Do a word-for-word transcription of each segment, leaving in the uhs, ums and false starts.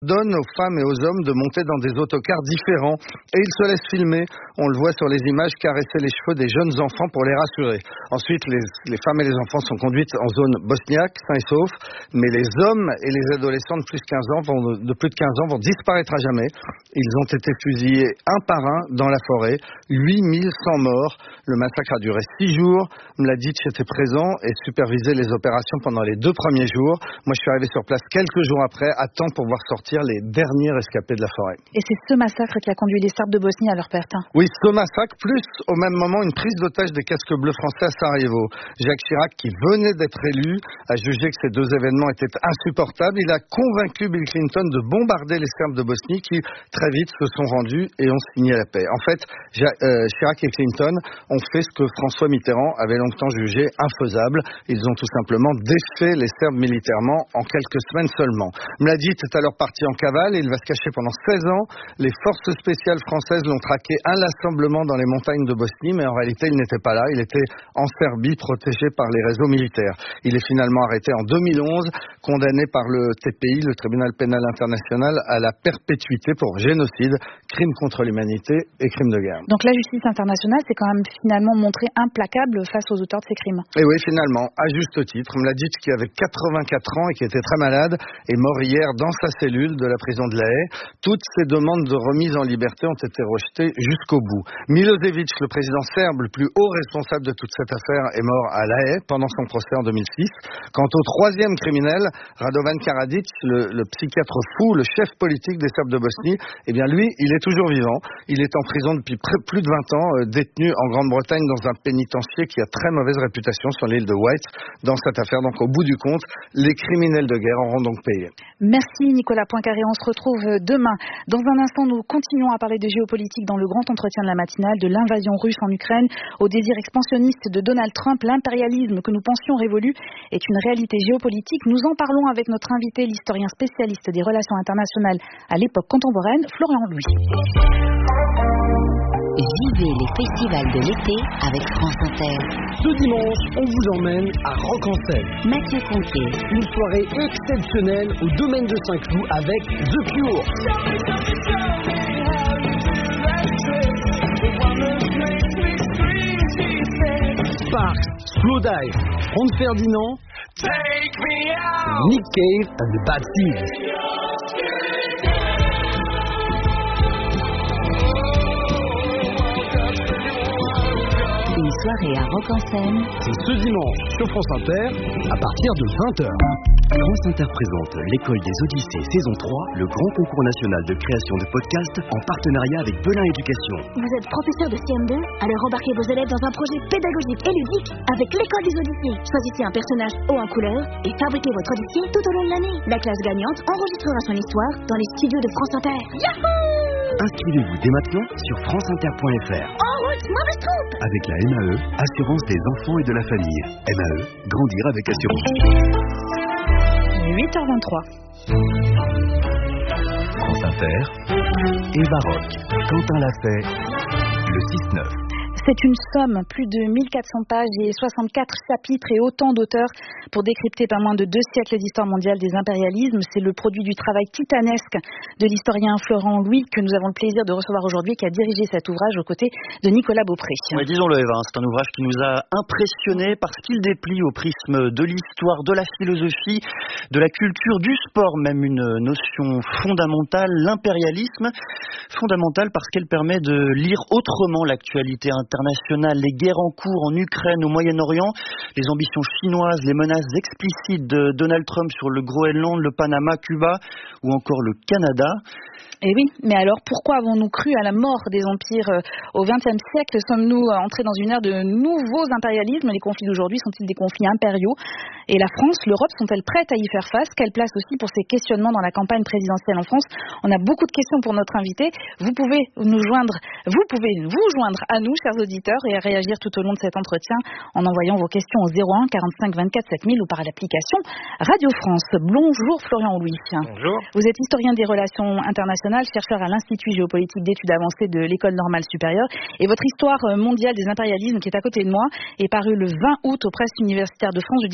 donne aux femmes et aux hommes de monter dans des autocars différents et ils se laissent filmer, on le voit sur les images, caresser les cheveux des jeunes enfants pour les rassurer. Ensuite, les, les femmes et les enfants sont conduites en zone bosniaque, sains et saufs, mais les hommes et les adolescents de plus de quinze ans vont, de plus de quinze ans vont disparaître à jamais. Ils ont été fusillés un par un dans la forêt, huit mille cent morts. Le massacre a duré six jours. Mladic était présent et supervisait les opérations pendant les deux premiers jours. Moi, je suis arrivé sur place quelques jours après, à temps pour voir sortir les derniers rescapés de la forêt. Et c'est ce massacre qui a conduit les Serbes de Bosnie à leur perte. Oui, ce massacre, plus au même moment une prise d'otage des casques bleus français à Sarajevo. Jacques Chirac, qui venait d'être élu, a jugé que ces deux événements étaient insupportables. Il a convaincu Bill Clinton de bombarder les Serbes de Bosnie qui, très vite, se sont rendus et ont signé la paix. En fait, Chirac et Clinton ont fait ce que François Mitterrand avait longtemps jugé infaisable. Ils ont tout simplement défait les Serbes militairement en quelques semaines seulement. Mladic est alors parti en cavale et il va se cacher pendant seize ans. Les forces spéciales françaises l'ont traqué inlassablement dans les montagnes de Bosnie, mais en réalité, il n'était pas là. Il était en Serbie, protégé par les réseaux militaires. Il est finalement arrêté en deux mille onze, condamné par le T P I, le Tribunal pénal international, à la perpétuité pour génocide, crime contre l'humanité et crime de guerre. Donc la justice internationale s'est quand même finalement montrée implacable face aux auteurs de ces crimes. Et oui, finalement, à juste titre. Mladic, qui avait quatre-vingt-quatre ans et qui était très malade, est mort hier dans sa cellule de la prison de La Haye. Toutes ces demandes de remise en liberté ont été rejetées jusqu'au bout. Milosevic, le président serbe, le plus haut responsable de toute cette affaire, est mort à La Haye pendant son procès en deux mille six. Quant au troisième criminel, Radovan Karadzic, le, le psychiatre fou, le chef politique des Serbes de Bosnie, eh bien lui, il est toujours vivant. Il est en prison depuis plus de vingt ans, euh, détenu en Grande-Bretagne dans un pénitencier qui a très mauvaise réputation sur l'île de White dans cette affaire. Donc au bout du compte, les criminels de guerre auront donc payé. Merci Nicolas Poincaré, on se retrouve demain. Dans un instant, nous continuons à parler de géopolitique dans le grand entretien de la matinale, de l'invasion russe en Ukraine, au désir expansionniste de Donald Trump. L'impérialisme que nous pensions révolu est une réalité géopolitique. Nous en parlons avec notre invité, l'historien spécialiste des relations internationales à l'époque contemporaine, Florian Louis. Vivez les festivals de l'été avec France Inter. Ce dimanche, on vous emmène à Rock-en-Seine. Mathieu Conquet. Une soirée exceptionnelle au domaine de Saint-Cloud avec The Cure. Sparks, Slowdive, Franz Ferdinand, Nick Cave and the Bad Seeds. Une soirée à Rock-en-Seine. C'est ce dimanche sur France Inter à partir de vingt heures. France Inter présente l'École des Odyssées saison trois, le grand concours national de création de podcasts en partenariat avec Belin Éducation. Vous êtes professeur de C M deux, alors embarquez vos élèves dans un projet pédagogique et ludique avec l'École des Odyssées. Choisissez un personnage haut en couleur et fabriquez votre Odyssée tout au long de l'année. La classe gagnante enregistrera son histoire dans les studios de France Inter. Yahoo! Inscrivez-vous dès maintenant sur franceinter point f r. En route, mauvaise troupe! Avec la M A E, Assurance des enfants et de la famille. M A E, grandir avec assurance. huit heures vingt-trois. France Inter et Baroque. Quentin l'a fait, le six neuf. C'est une somme, plus de mille quatre cents pages et soixante-quatre chapitres et autant d'auteurs pour décrypter pas moins de deux siècles d'histoire mondiale des impérialismes. C'est le produit du travail titanesque de l'historien Florian Louis que nous avons le plaisir de recevoir aujourd'hui, qui a dirigé cet ouvrage aux côtés de Nicolas Beaupré. Oui, disons-le Eva, c'est un ouvrage qui nous a impressionnés parce qu'il déplie au prisme de l'histoire, de la philosophie, de la culture, du sport, même une notion fondamentale, l'impérialisme, fondamentale parce qu'elle permet de lire autrement l'actualité internationale, les guerres en cours en Ukraine, au Moyen-Orient, les ambitions chinoises, les menaces explicites de Donald Trump sur le Groenland, le Panama, Cuba ou encore le Canada. Et oui, mais alors pourquoi avons-nous cru à la mort des empires au vingtième siècle? Sommes-nous entrés dans une ère de nouveaux impérialismes? Les conflits d'aujourd'hui sont-ils des conflits impériaux? Et la France, l'Europe sont-elles prêtes à y faire face? Quelle place aussi pour ces questionnements dans la campagne présidentielle en France? On a beaucoup de questions pour notre invité. Vous pouvez nous joindre, vous pouvez vous joindre à nous, chers auditeurs, et réagir tout au long de cet entretien en envoyant vos questions au zéro un quarante-cinq vingt-quatre sept mille ou par l'application Radio France. Bonjour Florian Louis. Bonjour. Vous êtes historien des relations internationales, chercheur à l'Institut géopolitique d'études avancées de l'École normale supérieure, et votre histoire mondiale des impérialismes, qui est à côté de moi, est parue le vingt août aux presses universitaires de France. Je dis à côté de moi parce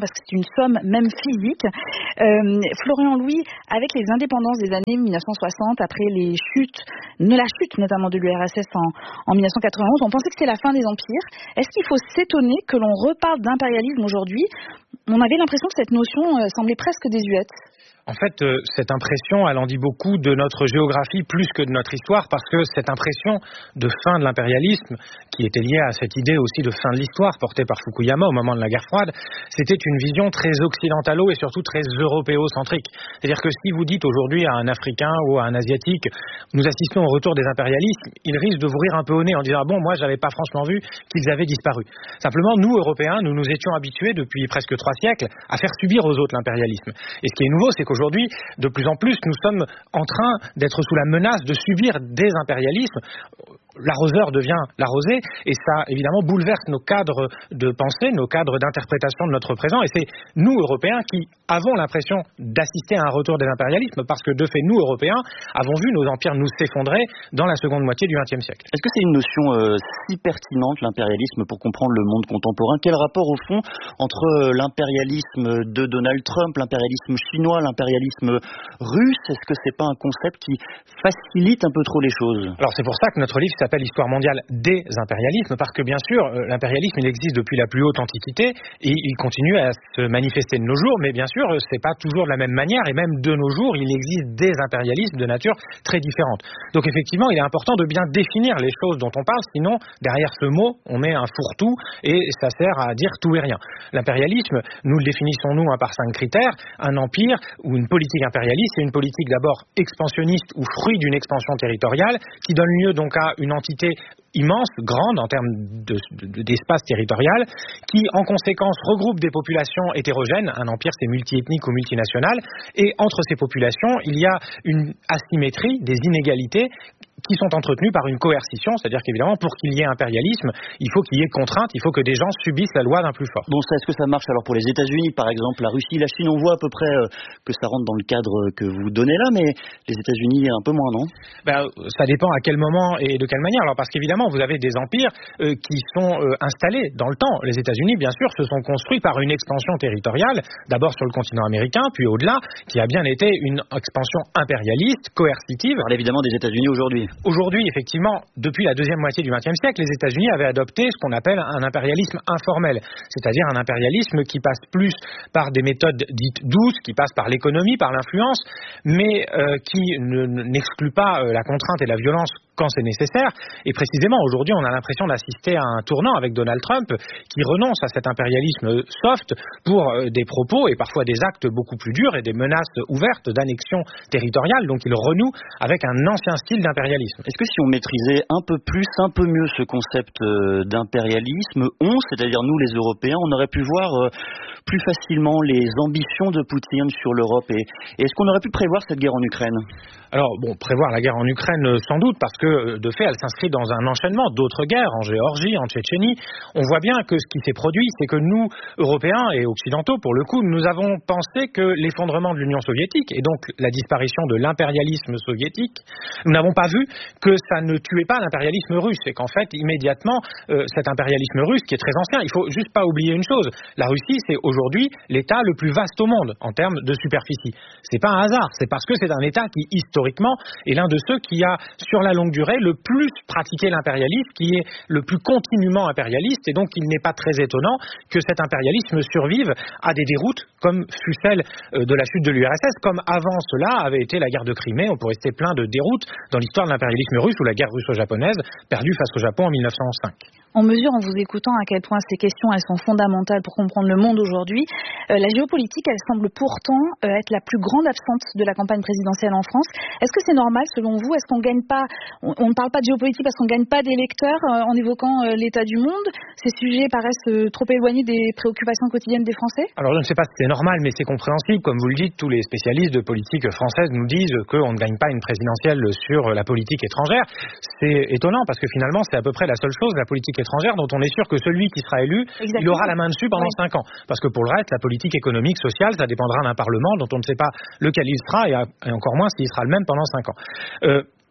parce que c'est une somme même physique. Euh, Florian Louis, avec les indépendances des années mille neuf cent soixante, après les chutes, la chute notamment de l'U R S S en, en mille neuf cent quatre-vingt-onze, on pensait que c'est la fin des empires. Est-ce qu'il faut s'étonner que l'on reparle d'impérialisme aujourd'hui? On avait l'impression que cette notion euh, semblait presque désuète. En fait, euh, cette impression, elle en dit beaucoup de notre géographie plus que de notre histoire, parce que cette impression de fin de l'impérialisme, qui était liée à cette idée aussi de fin de l'histoire portée par Fukuyama au moment de la guerre froide, c'était une vision très occidentalo et surtout très européocentrique. C'est-à-dire que si vous dites aujourd'hui à un Africain ou à un Asiatique, nous assistons au retour des impérialismes, il risque de vous rire un peu au nez en disant ah bon, moi j'avais pas franchement vu qu'ils avaient disparu. Simplement, nous Européens, nous nous étions habitués depuis presque trois siècles à faire subir aux autres l'impérialisme. Et ce qui est nouveau, c'est qu'aujourd'hui, de plus en plus, nous sommes en train d'être sous la menace de subir des impérialismes. L'arroseur devient l'arrosé, et ça, évidemment, bouleverse nos cadres de pensée, nos cadres d'interprétation de notre présent, et c'est nous, Européens, qui avons l'impression d'assister à un retour des impérialismes, parce que, de fait, nous, Européens, avons vu nos empires nous s'effondrer dans la seconde moitié du vingtième siècle. Est-ce que c'est une notion euh, si pertinente, l'impérialisme, pour comprendre le monde contemporain? Quel rapport, au fond, entre l'impérialisme de Donald Trump, l'impérialisme chinois, l'impérialisme russe? Est-ce que c'est pas un concept qui facilite un peu trop les choses? Alors, c'est pour ça que notre livre s'appelle Histoire mondiale des impérialismes, parce que bien sûr l'impérialisme il existe depuis la plus haute antiquité et il continue à se manifester de nos jours, mais bien sûr c'est pas toujours de la même manière, et même de nos jours il existe des impérialismes de nature très différente. Donc effectivement il est important de bien définir les choses dont on parle, sinon derrière ce mot on met un fourre-tout et ça sert à dire tout et rien. L'impérialisme, nous le définissons nous hein, par cinq critères. Un empire ou une politique impérialiste, c'est une politique d'abord expansionniste ou fruit d'une expansion territoriale qui donne lieu donc à une entité immense, grande en termes de, de, d'espace territorial, qui en conséquence regroupe des populations hétérogènes. Un empire c'est multiethnique ou multinational, et entre ces populations il y a une asymétrie, des inégalités qui sont entretenues par une coercition, c'est-à-dire qu'évidemment pour qu'il y ait impérialisme, il faut qu'il y ait contrainte, il faut que des gens subissent la loi d'un plus fort. Bon, ça, est-ce que ça marche alors pour les États-Unis, par exemple, la Russie, la Chine, on voit à peu près euh, que ça rentre dans le cadre que vous donnez là, mais les États-Unis un peu moins, non? Ben, ça dépend à quel moment et de quelle manière. Alors parce qu'évidemment, vous avez des empires euh, qui sont euh, installés dans le temps. Les États-Unis, bien sûr, se sont construits par une expansion territoriale, d'abord sur le continent américain, puis au-delà, qui a bien été une expansion impérialiste, coercitive. On parle évidemment des États-Unis aujourd'hui. Aujourd'hui, effectivement, depuis la deuxième moitié du vingtième siècle, les États-Unis avaient adopté ce qu'on appelle un impérialisme informel, c'est-à-dire un impérialisme qui passe plus par des méthodes dites douces, qui passe par l'économie, par l'influence, mais euh, qui ne, n'exclut pas euh, la contrainte et la violence quand c'est nécessaire. Et précisément, aujourd'hui, on a l'impression d'assister à un tournant avec Donald Trump qui renonce à cet impérialisme soft pour euh, des propos et parfois des actes beaucoup plus durs et des menaces ouvertes d'annexion territoriale. Donc il renoue avec un ancien style d'impérialisme. Est-ce que si on maîtrisait un peu plus, un peu mieux ce concept euh, d'impérialisme, on, c'est-à-dire nous les Européens, on aurait pu voir euh, plus facilement les ambitions de Poutine sur l'Europe, et, et est-ce qu'on aurait pu prévoir cette guerre en Ukraine? Alors, bon, prévoir la guerre en Ukraine, sans doute, parce que, de fait, elle s'inscrit dans un enchaînement d'autres guerres, en Géorgie, en Tchétchénie. On voit bien que ce qui s'est produit, c'est que nous, Européens et Occidentaux, pour le coup, nous avons pensé que l'effondrement de l'Union soviétique, et donc la disparition de l'impérialisme soviétique, nous n'avons pas vu que ça ne tuait pas l'impérialisme russe, et qu'en fait, immédiatement, euh, cet impérialisme russe, qui est très ancien, il faut juste pas oublier une chose, la Russie, c'est aujourd'hui l'État le plus vaste au monde, en termes de superficie. C'est pas un hasard, c'est parce que c'est un État qui, historiquement, est l'un de ceux qui a, sur la longue durée, le plus pratiqué l'impérialisme, qui est le plus continuellement impérialiste, et donc il n'est pas très étonnant que cet impérialisme survive à des déroutes, comme fut celle de la chute de l'U R S S, comme avant cela avait été la guerre de Crimée. On pourrait citer plein de déroutes dans l'histoire de l'impérialisme russe ou la guerre russo-japonaise, perdue face au Japon en mille neuf cent cinq. On mesure en vous écoutant à quel point ces questions elles sont fondamentales pour comprendre le monde aujourd'hui. Euh, la géopolitique, elle semble pourtant euh, être la plus grande absente de la campagne présidentielle en France. Est-ce que c'est normal selon vous? Est-ce qu'on gagne pas, on, on ne parle pas de géopolitique parce qu'on gagne pas d'électeurs euh, en évoquant euh, l'état du monde? Ces sujets paraissent euh, trop éloignés des préoccupations quotidiennes des Français? Alors je ne sais pas si c'est normal, mais c'est compréhensible. Comme vous le dites, tous les spécialistes de politique française nous disent qu'on ne gagne pas une présidentielle sur la politique étrangère. C'est étonnant parce que finalement c'est à peu près la seule chose, la politique étrangère, dont on est sûr que celui qui sera élu, Exactement. il aura la main dessus pendant cinq oui. ans. Parce que pour le reste, la politique économique, sociale, ça dépendra d'un Parlement dont on ne sait pas lequel il sera, et encore moins s'il sera le même pendant cinq ans. Euh,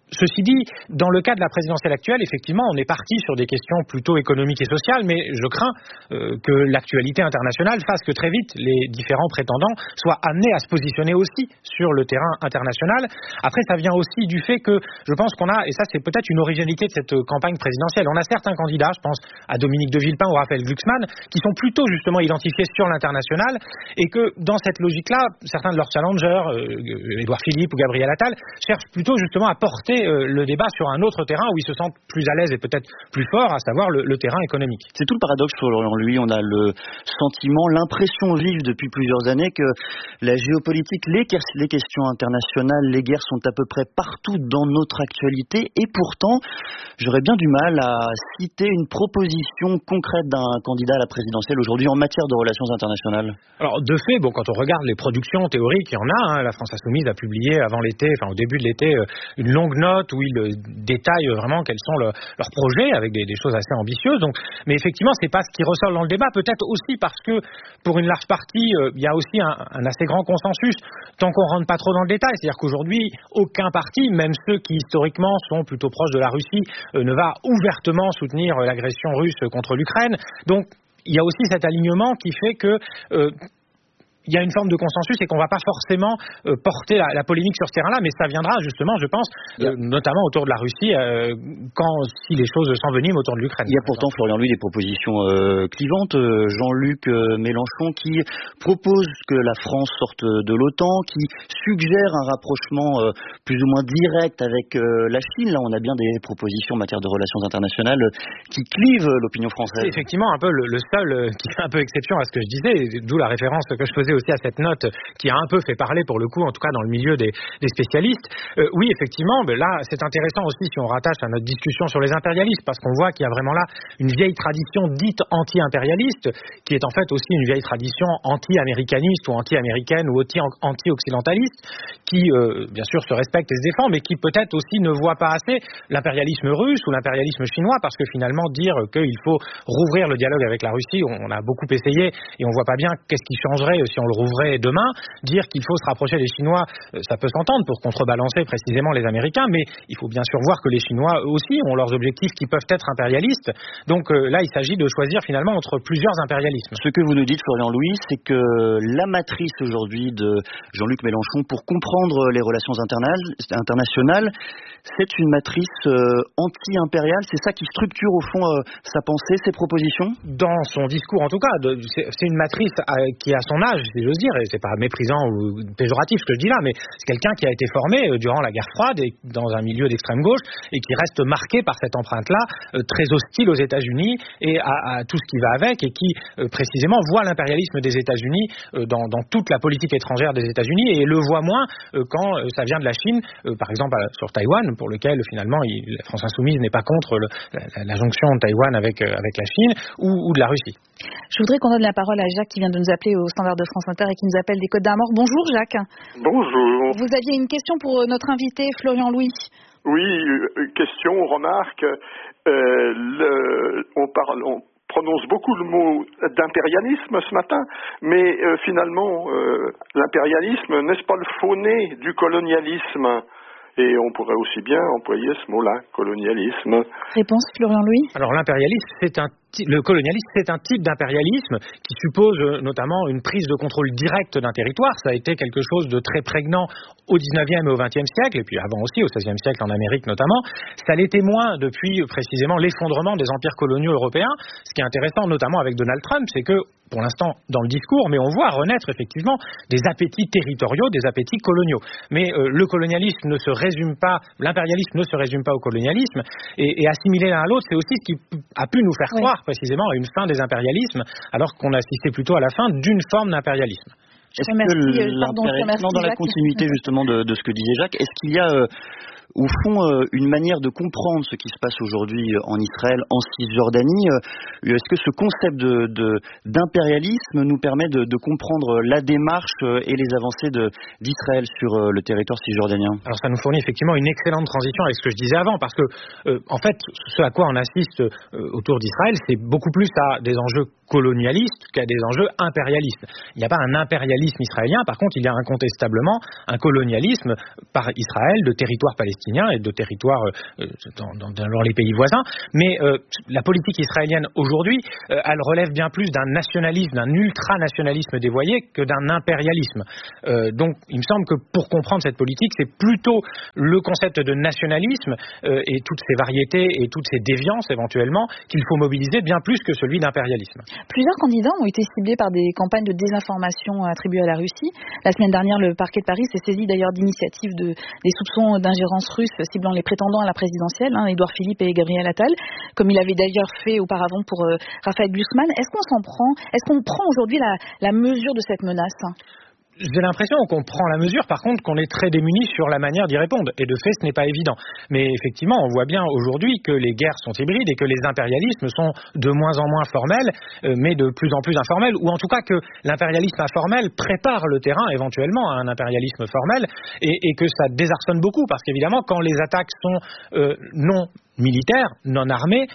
Ceci dit, dans le cas de la présidentielle actuelle, effectivement, on est parti sur des questions plutôt économiques et sociales, mais je crains euh, que l'actualité internationale fasse que très vite les différents prétendants soient amenés à se positionner aussi sur le terrain international. Après, ça vient aussi du fait que je pense qu'on a, et ça c'est peut-être une originalité de cette campagne présidentielle, on a certains candidats, je pense à Dominique de Villepin ou Raphaël Glucksmann, qui sont plutôt justement identifiés sur l'international, et que dans cette logique-là, certains de leurs challengers, euh, Édouard Philippe ou Gabriel Attal, cherchent plutôt justement à porter le débat sur un autre terrain où ils se sentent plus à l'aise et peut-être plus forts, à savoir le, le terrain économique. C'est tout le paradoxe sur lui. On a le sentiment, l'impression vive depuis plusieurs années que la géopolitique, les, les questions internationales, les guerres sont à peu près partout dans notre actualité, et pourtant, j'aurais bien du mal à citer une proposition concrète d'un candidat à la présidentielle aujourd'hui en matière de relations internationales. Alors, de fait, bon, quand on regarde les productions théoriques, il y en a. Hein, la France Insoumise a publié avant l'été, enfin au début de l'été, une longue note où ils détaillent vraiment quels sont le, leurs projets avec des, des choses assez ambitieuses. Donc, mais effectivement, c'est pas ce qui ressort dans le débat. Peut-être aussi parce que pour une large partie, euh, il y a aussi un, un assez grand consensus tant qu'on rentre pas trop dans le détail. C'est-à-dire qu'aujourd'hui, aucun parti, même ceux qui historiquement sont plutôt proches de la Russie, euh, ne va ouvertement soutenir euh, l'agression russe contre l'Ukraine. Donc, il y a aussi cet alignement qui fait que euh, il y a une forme de consensus et qu'on ne va pas forcément euh, porter la, la polémique sur ce terrain-là, mais ça viendra justement, je pense, euh, notamment autour de la Russie, euh, quand si les choses s'enveniment autour de l'Ukraine. Il y a pourtant, Florian Louis, des propositions euh, clivantes. Euh, Jean-Luc euh, Mélenchon qui propose que la France sorte de l'OTAN, qui suggère un rapprochement euh, plus ou moins direct avec euh, la Chine. Là, on a bien des propositions en matière de relations internationales euh, qui clivent l'opinion française. C'est effectivement un peu le, le seul euh, qui fait un peu exception à ce que je disais, d'où la référence que je faisais aussi à cette note qui a un peu fait parler pour le coup, en tout cas dans le milieu des, des spécialistes. Euh, oui, effectivement, ben là c'est intéressant aussi si on rattache à notre discussion sur les impérialistes, parce qu'on voit qu'il y a vraiment là une vieille tradition dite anti-impérialiste, qui est en fait aussi une vieille tradition anti-américaniste ou anti-américaine ou anti-occidentaliste, qui euh, bien sûr se respecte et se défend, mais qui peut-être aussi ne voit pas assez l'impérialisme russe ou l'impérialisme chinois, parce que finalement dire qu'il faut rouvrir le dialogue avec la Russie, on, on a beaucoup essayé et on voit pas bien qu'est-ce qui changerait si on le rouvrait demain. Dire qu'il faut se rapprocher des Chinois, ça peut s'entendre pour contrebalancer précisément les Américains, mais il faut bien sûr voir que les Chinois eux aussi ont leurs objectifs qui peuvent être impérialistes. Donc euh, là, il s'agit de choisir finalement entre plusieurs impérialismes. Ce que vous nous dites, Florian Louis, c'est que la matrice aujourd'hui de Jean-Luc Mélenchon pour comprendre les relations internationales, c'est une matrice euh, anti-impériale. C'est ça qui structure au fond euh, sa pensée, ses propositions? Dans son discours en tout cas, de, c'est, c'est une matrice à, qui a son âge, si j'ose dire, et c'est pas méprisant ou péjoratif ce que je dis là, mais c'est quelqu'un qui a été formé euh, durant la guerre froide et dans un milieu d'extrême gauche et qui reste marqué par cette empreinte-là, euh, très hostile aux États-Unis et à, à tout ce qui va avec, et qui euh, précisément voit l'impérialisme des États-Unis euh, dans, dans toute la politique étrangère des États-Unis et le voit moins euh, quand euh, ça vient de la Chine, euh, par exemple sur Taïwan, pour lequel finalement il, la France Insoumise n'est pas contre le, la, la jonction de Taïwan avec, euh, avec la Chine ou, ou de la Russie. Je voudrais qu'on donne la parole à Jacques qui vient de nous appeler au standard de France Inter et qui nous appelle des Côtes d'Armor. Bonjour Jacques. Bonjour. Vous aviez une question pour notre invité Florian Louis. Oui, question, remarque. Euh, le, on parle, on prononce beaucoup le mot d'impérialisme ce matin, mais euh, finalement, euh, l'impérialisme, n'est-ce pas le faux-né du colonialisme ? Et on pourrait aussi bien employer ce mot-là, colonialisme. Réponse, Florian Louis. Alors l'impérialisme, c'est un le colonialisme, c'est un type d'impérialisme qui suppose euh, notamment une prise de contrôle direct d'un territoire. Ça a été quelque chose de très prégnant au dix-neuvième et au vingtième siècle, et puis avant aussi, au seizième siècle en Amérique notamment. Ça l'était moins depuis euh, précisément l'effondrement des empires coloniaux européens. Ce qui est intéressant notamment avec Donald Trump, c'est que, pour l'instant, dans le discours, mais on voit renaître effectivement des appétits territoriaux, des appétits coloniaux. Mais euh, le colonialisme ne se résume pas, l'impérialisme ne se résume pas au colonialisme, et, et assimiler l'un à l'autre, c'est aussi ce qui a pu nous faire oui. croire précisément à une fin des impérialismes, alors qu'on assistait plutôt à la fin d'une forme d'impérialisme. Est-ce que l'impérialisme, dans la continuité justement de, de ce que disait Jacques, est-ce qu'il y a euh, au fond euh, une manière de comprendre ce qui se passe aujourd'hui en Israël, en Cisjordanie? euh, Est-ce que ce concept de, de, d'impérialisme nous permet de, de comprendre la démarche euh, et les avancées de, d'Israël sur euh, le territoire cisjordanien? Alors ça nous fournit effectivement une excellente transition avec ce que je disais avant, parce que euh, en fait, ce à quoi on assiste euh, autour d'Israël, c'est beaucoup plus à des enjeux colonialistes qu'à des enjeux impérialistes. Il n'y a pas un impérialisme israélien, par contre il y a incontestablement un colonialisme par Israël de territoire palestinien palestiniens et de territoires euh, dans, dans, dans les pays voisins. Mais euh, la politique israélienne aujourd'hui, euh, elle relève bien plus d'un nationalisme, d'un ultranationalisme dévoyé que d'un impérialisme. Euh, donc, il me semble que pour comprendre cette politique, c'est plutôt le concept de nationalisme euh, et toutes ces variétés et toutes ces déviances éventuellement qu'il faut mobiliser bien plus que celui d'impérialisme. Plusieurs candidats ont été ciblés par des campagnes de désinformation attribuées à la Russie. La semaine dernière, le parquet de Paris s'est saisi d'ailleurs d'initiatives de, des soupçons d'ingérence russe ciblant les prétendants à la présidentielle, hein, Édouard Philippe et Gabriel Attal, comme il avait d'ailleurs fait auparavant pour euh, Raphaël Glucksmann. Est-ce qu'on s'en prend, est-ce qu'on prend aujourd'hui la, la mesure de cette menace ? J'ai l'impression qu'on prend la mesure, par contre, qu'on est très démunis sur la manière d'y répondre. Et de fait, ce n'est pas évident. Mais effectivement, on voit bien aujourd'hui que les guerres sont hybrides et que les impérialismes sont de moins en moins formels, euh, mais de plus en plus informels, ou en tout cas que l'impérialisme informel prépare le terrain éventuellement à un impérialisme formel, et, et que ça désarçonne beaucoup, parce qu'évidemment, quand les attaques sont euh, non militaires, non armées,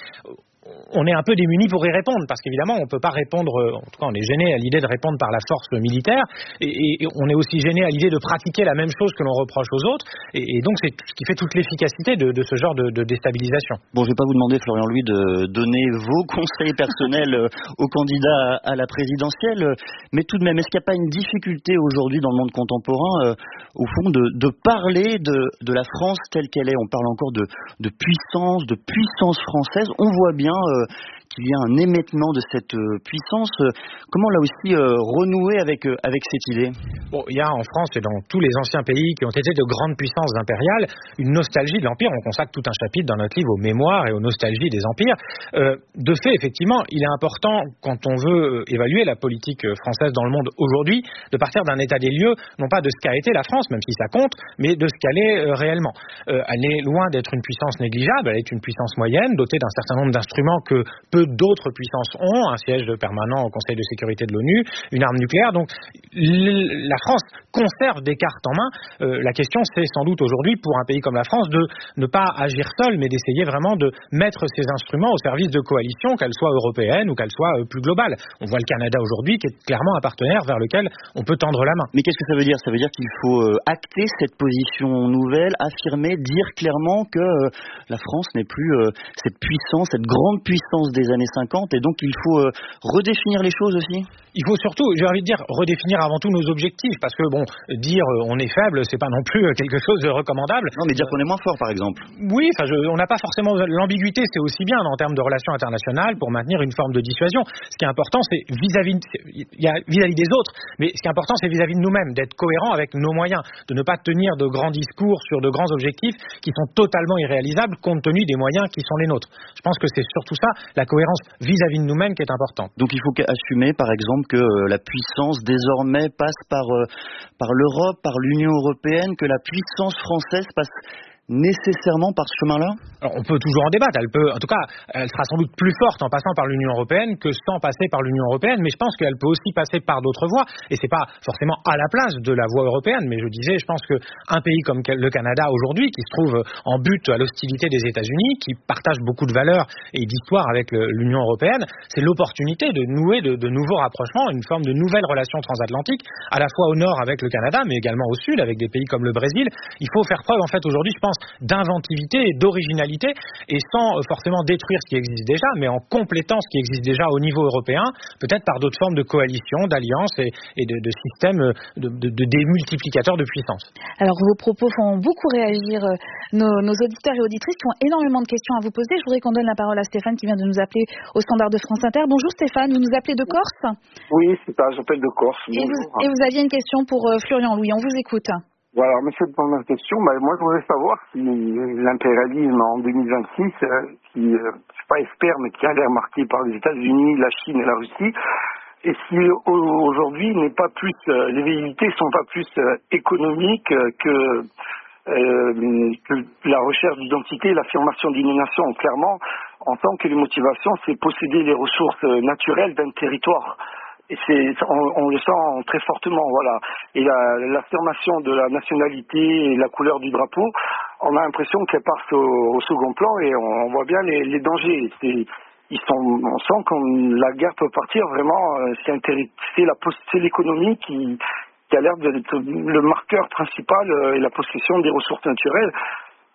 on est un peu démunis pour y répondre, parce qu'évidemment on ne peut pas répondre, en tout cas on est gêné à l'idée de répondre par la force militaire, et, et on est aussi gêné à l'idée de pratiquer la même chose que l'on reproche aux autres, et, et donc c'est ce qui fait toute l'efficacité de, de ce genre de, de déstabilisation. Bon, je ne vais pas vous demander, Florian Louis, de donner vos conseils personnels aux candidats à la présidentielle, mais tout de même, est-ce qu'il n'y a pas une difficulté aujourd'hui dans le monde contemporain, euh, au fond, de, de parler de, de la France telle qu'elle est? On parle encore de, de puissance, de puissance française, on voit bien Euh, qu'il y a un émettement de cette euh, puissance. Euh, comment là aussi euh, renouer avec, euh, avec cette idée? Bon, il y a en France et dans tous les anciens pays qui ont été de grandes puissances impériales une nostalgie de l'Empire. On consacre tout un chapitre dans notre livre aux mémoires et aux nostalgies des empires. Euh, de fait, effectivement, il est important, quand on veut évaluer la politique française dans le monde aujourd'hui, de partir d'un état des lieux, non pas de ce qu'a été la France, même si ça compte, mais de ce qu'elle est euh, réellement. Euh, elle est loin d'être une puissance négligeable, elle est une puissance moyenne, dotée d'un certain nombre d'instruments que peu d'autres puissances ont, un siège permanent au Conseil de sécurité de l'ONU, une arme nucléaire. Donc la France conserve des cartes en main. Euh, la question, c'est sans doute aujourd'hui, pour un pays comme la France, de ne pas agir seul, mais d'essayer vraiment de mettre ces instruments au service de coalitions, qu'elles soient européennes ou qu'elles soient euh, plus globales. On voit le Canada aujourd'hui, qui est clairement un partenaire vers lequel on peut tendre la main. Mais qu'est-ce que ça veut dire? Ça veut dire qu'il faut euh, acter cette position nouvelle, affirmer, dire clairement que euh, la France n'est plus euh, cette puissance, cette grande puissance des années cinquante, et donc il faut euh, redéfinir les choses aussi. Il faut surtout, j'ai envie de dire, redéfinir avant tout nos objectifs, parce que bon, dire euh, on est faible, c'est pas non plus euh, quelque chose de recommandable. Non, mais dire qu'on est moins fort, par exemple. Oui, enfin, je, on n'a pas forcément l'ambiguïté, c'est aussi bien en termes de relations internationales pour maintenir une forme de dissuasion. Ce qui est important, c'est vis-à-vis, il y a vis-à-vis des autres, mais ce qui est important, c'est vis-à-vis de nous-mêmes, d'être cohérent avec nos moyens, de ne pas tenir de grands discours sur de grands objectifs qui sont totalement irréalisables compte tenu des moyens qui sont les nôtres. Je pense que c'est surtout ça, la cohérence vis-à-vis de nous-mêmes, qui est importante. Donc il faut assumer, par exemple, que euh, la puissance désormais passe par, euh, par l'Europe, par l'Union européenne, que la puissance française passe nécessairement par ce chemin-là? Alors, on peut toujours en débattre. Elle peut, en tout cas, elle sera sans doute plus forte en passant par l'Union européenne que sans passer par l'Union européenne. Mais je pense qu'elle peut aussi passer par d'autres voies. Et c'est pas forcément à la place de la voie européenne. Mais je disais, je pense que un pays comme le Canada aujourd'hui, qui se trouve en but à l'hostilité des États-Unis, qui partage beaucoup de valeurs et d'histoire avec le, l'Union européenne, c'est l'opportunité de nouer de, de nouveaux rapprochements, une forme de nouvelle relation transatlantique, à la fois au nord avec le Canada, mais également au sud avec des pays comme le Brésil. Il faut faire preuve, en fait, aujourd'hui, je pense, d'inventivité et d'originalité, et sans forcément détruire ce qui existe déjà, mais en complétant ce qui existe déjà au niveau européen, peut-être par d'autres formes de coalitions, d'alliances et, et de, de systèmes de, de, de démultiplicateurs de puissance. Alors vos propos font beaucoup réagir nos, nos auditeurs et auditrices qui ont énormément de questions à vous poser. Je voudrais qu'on donne la parole à Stéphane qui vient de nous appeler au standard de France Inter. Bonjour Stéphane, vous nous appelez de Corse? Oui, c'est ça, j'appelle de Corse. Et vous, et vous aviez une question pour euh, Florian Louis, on vous écoute. Voilà, monsieur, pour ma question, bah, moi je voudrais savoir si l'impérialisme en deux mille vingt-six, euh, qui, euh, je sais pas, espère, mais qui a l'air marqué par les États-Unis, la Chine et la Russie, et si aujourd'hui n'est pas plus, euh, les velléités sont pas plus euh, économiques euh, que, euh, que la recherche d'identité et l'affirmation d'une nation. Clairement, on sent que les motivations, c'est posséder les ressources naturelles d'un territoire. Et c'est, on, on le sent très fortement, voilà. Et la, l'affirmation de la nationalité et la couleur du drapeau, on a l'impression qu'elle passe au, au second plan et on, on voit bien les, les dangers. C'est, ils sont, on sent que la guerre peut partir vraiment. C'est, intér- c'est, la, c'est l'économie qui, qui a l'air d'être le marqueur principal et la possession des ressources naturelles.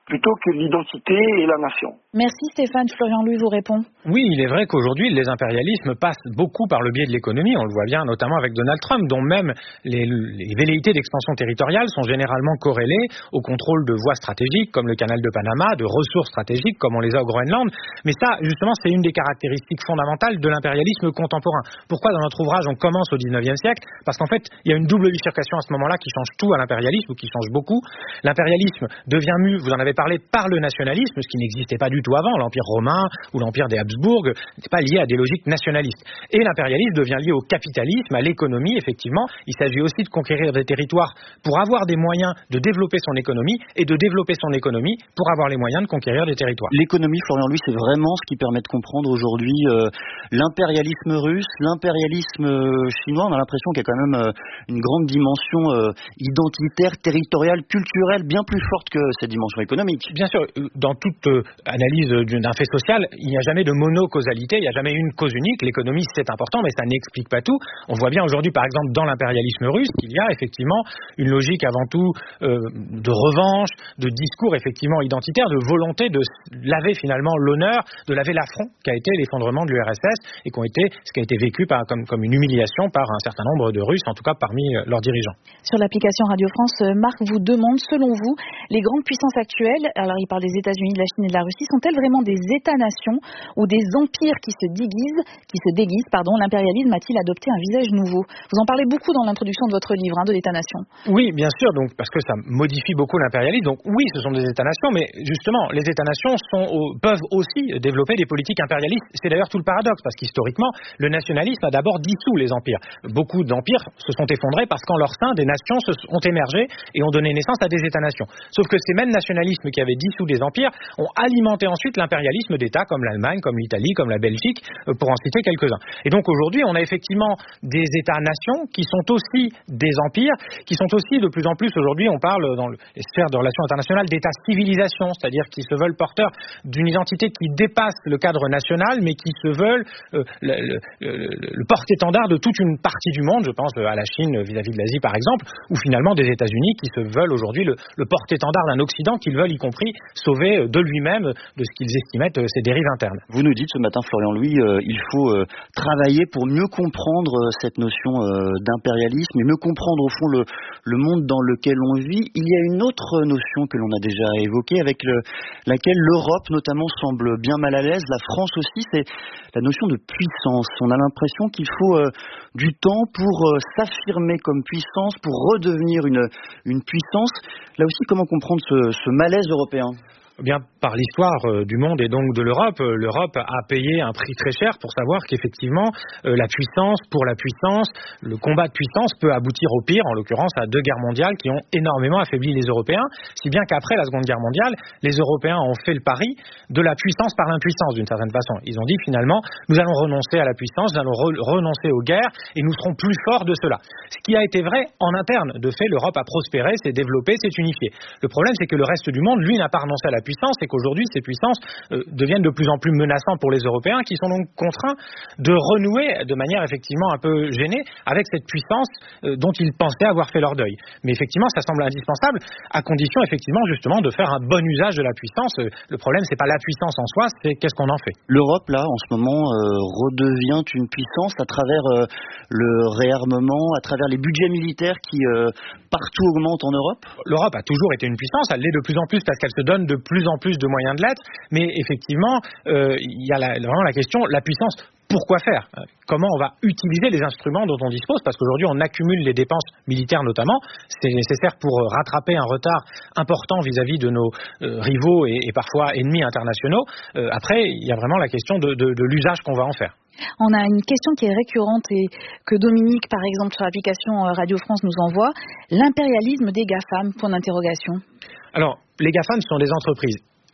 plutôt que l'identité et la nation. Merci Stéphane. Florian Louis vous répond. Oui, il est vrai qu'aujourd'hui, les impérialismes passent beaucoup par le biais de l'économie. On le voit bien notamment avec Donald Trump, dont même les, les velléités d'expansion territoriale sont généralement corrélées au contrôle de voies stratégiques, comme le canal de Panama, de ressources stratégiques, comme on les a au Groenland. Mais ça, justement, c'est une des caractéristiques fondamentales de l'impérialisme contemporain. Pourquoi dans notre ouvrage, on commence au dix-neuvième siècle? Parce qu'en fait, il y a une double bifurcation à ce moment-là qui change tout à l'impérialisme, ou qui change beaucoup. L'impérialisme devient mu, vous en avez parlé, par le nationalisme, ce qui n'existait pas du tout avant. L'Empire romain ou l'Empire des Habsbourg n'était pas lié à des logiques nationalistes. Et l'impérialisme devient lié au capitalisme, à l'économie, effectivement. Il s'agit aussi de conquérir des territoires pour avoir des moyens de développer son économie, et de développer son économie pour avoir les moyens de conquérir des territoires. L'économie, Florian Louis, c'est vraiment ce qui permet de comprendre aujourd'hui euh, l'impérialisme russe, l'impérialisme euh, chinois. On a l'impression qu'il y a quand même euh, une grande dimension euh, identitaire, territoriale, culturelle, bien plus forte que cette dimension économique. Bien sûr, dans toute euh, analyse d'un fait social, il n'y a jamais de monocausalité, il n'y a jamais une cause unique. L'économie, c'est important, mais ça n'explique pas tout. On voit bien aujourd'hui, par exemple, dans l'impérialisme russe, qu'il y a effectivement une logique avant tout euh, de revanche, de discours effectivement identitaire, de volonté de laver finalement l'honneur, de laver l'affront qu'a été l'effondrement de l'U R S S, et qui ont été, ce qui a été vécu par, comme, comme une humiliation par un certain nombre de Russes, en tout cas parmi leurs dirigeants. Sur l'application Radio France, Marc vous demande, selon vous, les grandes puissances actuelles, alors il parle des États-Unis, de la Chine et de la Russie, sont-elles vraiment des États-nations ou des empires qui se déguisent, qui se déguisent, pardon, l'impérialisme a-t-il adopté un visage nouveau? Vous en parlez beaucoup dans l'introduction de votre livre, hein, de l'État-nation. Oui, bien sûr, donc parce que ça modifie beaucoup l'impérialisme. Donc oui, ce sont des États-nations, mais justement, les États-nations sont, peuvent aussi développer des politiques impérialistes. C'est d'ailleurs tout le paradoxe, parce qu'historiquement, le nationalisme a d'abord dissous les empires. Beaucoup d'empires se sont effondrés parce qu'en leur sein, des nations se ont émergé et ont donné naissance à des États-nations. Sauf que ces mêmes nationalismes qui avaient dissous des empires ont alimenté ensuite l'impérialisme d'États comme l'Allemagne, comme l'Italie, comme la Belgique, pour en citer quelques-uns. Et donc aujourd'hui, on a effectivement des États-nations qui sont aussi des empires, qui sont aussi de plus en plus, aujourd'hui, on parle dans les sphères de relations internationales d'États-civilisations, c'est-à-dire qui se veulent porteurs d'une identité qui dépasse le cadre national, mais qui se veulent euh, le, le, le, le porte-étendard de toute une partie du monde, je pense à la Chine vis-à-vis de l'Asie par exemple, ou finalement des États-Unis qui se veulent aujourd'hui le, le porte-étendard d'un Occident qu'ils veulent y compris sauver de lui-même de ce qu'ils estimaient ses dérives internes. Vous nous dites ce matin, Florian Louis, euh, il faut euh, travailler pour mieux comprendre euh, cette notion euh, d'impérialisme et mieux comprendre au fond le, le monde dans lequel on vit. Il y a une autre notion que l'on a déjà évoquée, avec le, laquelle l'Europe notamment semble bien mal à l'aise, la France aussi, c'est la notion de puissance. On a l'impression qu'il faut euh, du temps pour euh, s'affirmer comme puissance, pour redevenir une, une puissance. Là aussi, comment comprendre ce, ce malaise européen ? Bien, par l'histoire euh, du monde et donc de l'Europe, euh, l'Europe a payé un prix très cher pour savoir qu'effectivement, euh, la puissance pour la puissance, le combat de puissance peut aboutir au pire, en l'occurrence à deux guerres mondiales qui ont énormément affaibli les Européens, si bien qu'après la Seconde Guerre mondiale, les Européens ont fait le pari de la puissance par l'impuissance d'une certaine façon. Ils ont dit finalement, nous allons renoncer à la puissance, nous allons re- renoncer aux guerres et nous serons plus forts de cela. Ce qui a été vrai en interne. De fait, l'Europe a prospéré, s'est développée, s'est unifiée. Le problème, c'est que le reste du monde, lui, n'a pas renoncé à la puissance, et qu'aujourd'hui ces puissances euh, deviennent de plus en plus menaçantes pour les Européens, qui sont donc contraints de renouer de manière effectivement un peu gênée avec cette puissance euh, dont ils pensaient avoir fait leur deuil. Mais effectivement, ça semble indispensable, à condition effectivement justement de faire un bon usage de la puissance. Euh, le problème, c'est pas la puissance en soi, c'est qu'est-ce qu'on en fait. L'Europe là, en ce moment, euh, redevient une puissance à travers euh, le réarmement, à travers les budgets militaires qui euh, partout augmentent en Europe. L'Europe a toujours été une puissance, elle l'est de plus en plus parce qu'elle se donne de plus en plus de moyens de l'être, mais effectivement, euh, il y a la, vraiment la question, la puissance, pourquoi faire ? Comment on va utiliser les instruments dont on dispose ? Parce qu'aujourd'hui, on accumule les dépenses militaires notamment. C'est nécessaire pour rattraper un retard important vis-à-vis de nos euh, rivaux et, et parfois ennemis internationaux. Euh, après, il y a vraiment la question de, de, de l'usage qu'on va en faire. On a une question qui est récurrente et que Dominique, par exemple, sur l'application Radio France nous envoie. L'impérialisme des GAFAM, point d'interrogation. Alors, les GAFAM sont des entreprises.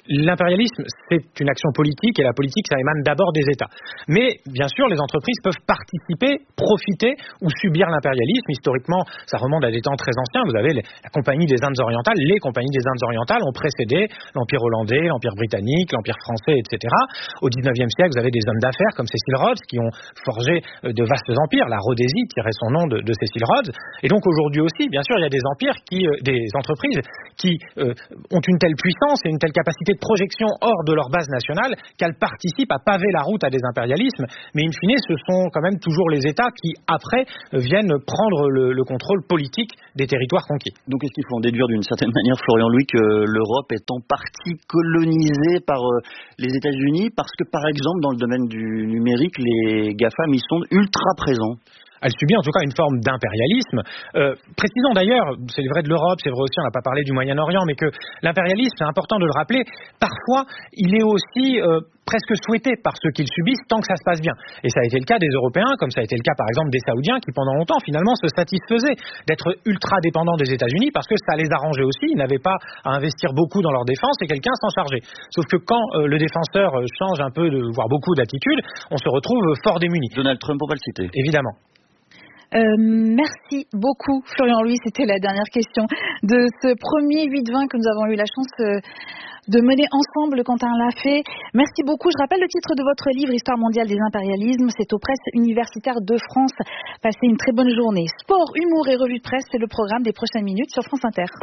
l'impérialisme, c'est une action politique et la politique, ça émane d'abord des États. Mais bien sûr, les entreprises peuvent participer, profiter ou subir l'impérialisme. Historiquement, ça remonte à des temps très anciens. Vous avez les, la Compagnie des Indes orientales. Les compagnies des Indes orientales ont précédé l'Empire hollandais, l'Empire britannique, l'Empire français, et cetera. Au dix-neuvième siècle, vous avez des hommes d'affaires comme Cecil Rhodes qui ont forgé de vastes empires. La Rhodésie tirait son nom de, de Cecil Rhodes. Et donc aujourd'hui aussi, bien sûr, il y a des empires, qui, euh, des entreprises qui euh, ont une telle puissance et une telle capacité de projection hors de leur base nationale qu'elles participent à paver la route à des impérialismes. Mais in fine, ce sont quand même toujours les États qui, après, viennent prendre le, le contrôle politique des territoires conquis. Donc est-ce qu'il faut en déduire d'une certaine manière, Florian Louis, que l'Europe est en partie colonisée par euh, les États-Unis parce que, par exemple, dans le domaine du numérique, les GAFAM y sont ultra présents? Elle subit en tout cas une forme d'impérialisme. Euh, précisons d'ailleurs, c'est vrai de l'Europe, c'est vrai aussi, on n'a pas parlé du Moyen-Orient, mais que l'impérialisme, c'est important de le rappeler, parfois il est aussi euh, presque souhaité par ceux qui le subissent tant que ça se passe bien. Et ça a été le cas des Européens, comme ça a été le cas par exemple des Saoudiens qui pendant longtemps finalement se satisfaisaient d'être ultra dépendants des États-Unis parce que ça les arrangeait aussi, ils n'avaient pas à investir beaucoup dans leur défense et quelqu'un s'en chargeait. Sauf que quand euh, le défenseur change un peu, de, voire beaucoup d'attitude, on se retrouve fort démuni. Donald Trump, on va le citer. Évidemment. Euh, merci beaucoup Florian Louis, c'était la dernière question de ce premier huit vingt que nous avons eu la chance euh, de mener ensemble. Quentin l'a fait. Merci beaucoup. Je rappelle le titre de votre livre Histoire mondiale des impérialismes, c'est aux presses universitaires de France. Passez une très bonne journée. Sport, humour et revue de presse, c'est le programme des prochaines minutes sur France Inter.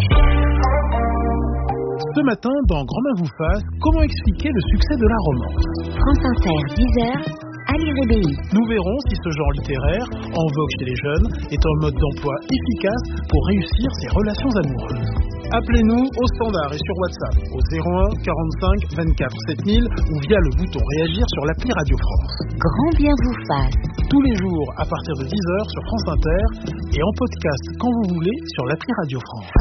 Ce matin, dans Grand Main vous fasse, comment expliquer le succès de la romance? France Inter, dix heures, Ali Rébéi. Nous verrons si ce genre littéraire, en vogue chez les jeunes, est un mode d'emploi efficace pour réussir ses relations amoureuses. Appelez-nous au standard et sur WhatsApp au zéro un quarante-cinq vingt-quatre sept mille ou via le bouton réagir sur l'appli Radio France. Grand bien vous fasse. Tous les jours à partir de dix heures sur France Inter et en podcast quand vous voulez sur l'appli Radio France.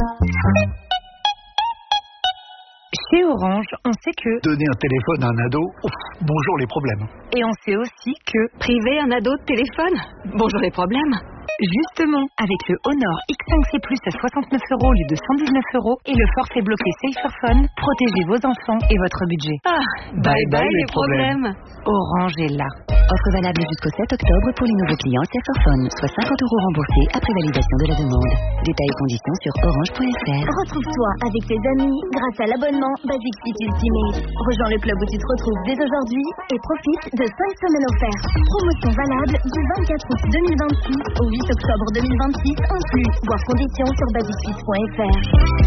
Chez Orange, on sait que donner un téléphone à un ado, ouf, bonjour les problèmes. Et on sait aussi que priver un ado de téléphone, bonjour les problèmes. Justement, avec le Honor X cinq C plus à soixante-neuf euros au lieu de cent dix-neuf euros et le forfait bloqué Saferphone, protégez vos enfants et votre budget. Ah, bye bye, bye les problèmes. problèmes. Orange est là. Offre valable jusqu'au sept octobre pour les nouveaux clients Saferphone, soit cinquante euros remboursés après validation de la demande. Détails et conditions sur orange point f r. Retrouve-toi avec tes amis grâce à l'abonnement Basic Fit Ultimate. Rejoins le club où tu te retrouves dès aujourd'hui et profite de cinq semaines offertes. Promotion valable du vingt-quatre août deux mille vingt-six au huit octobre deux mille vingt-six inclus. Voir conditions sur basic fit point f r.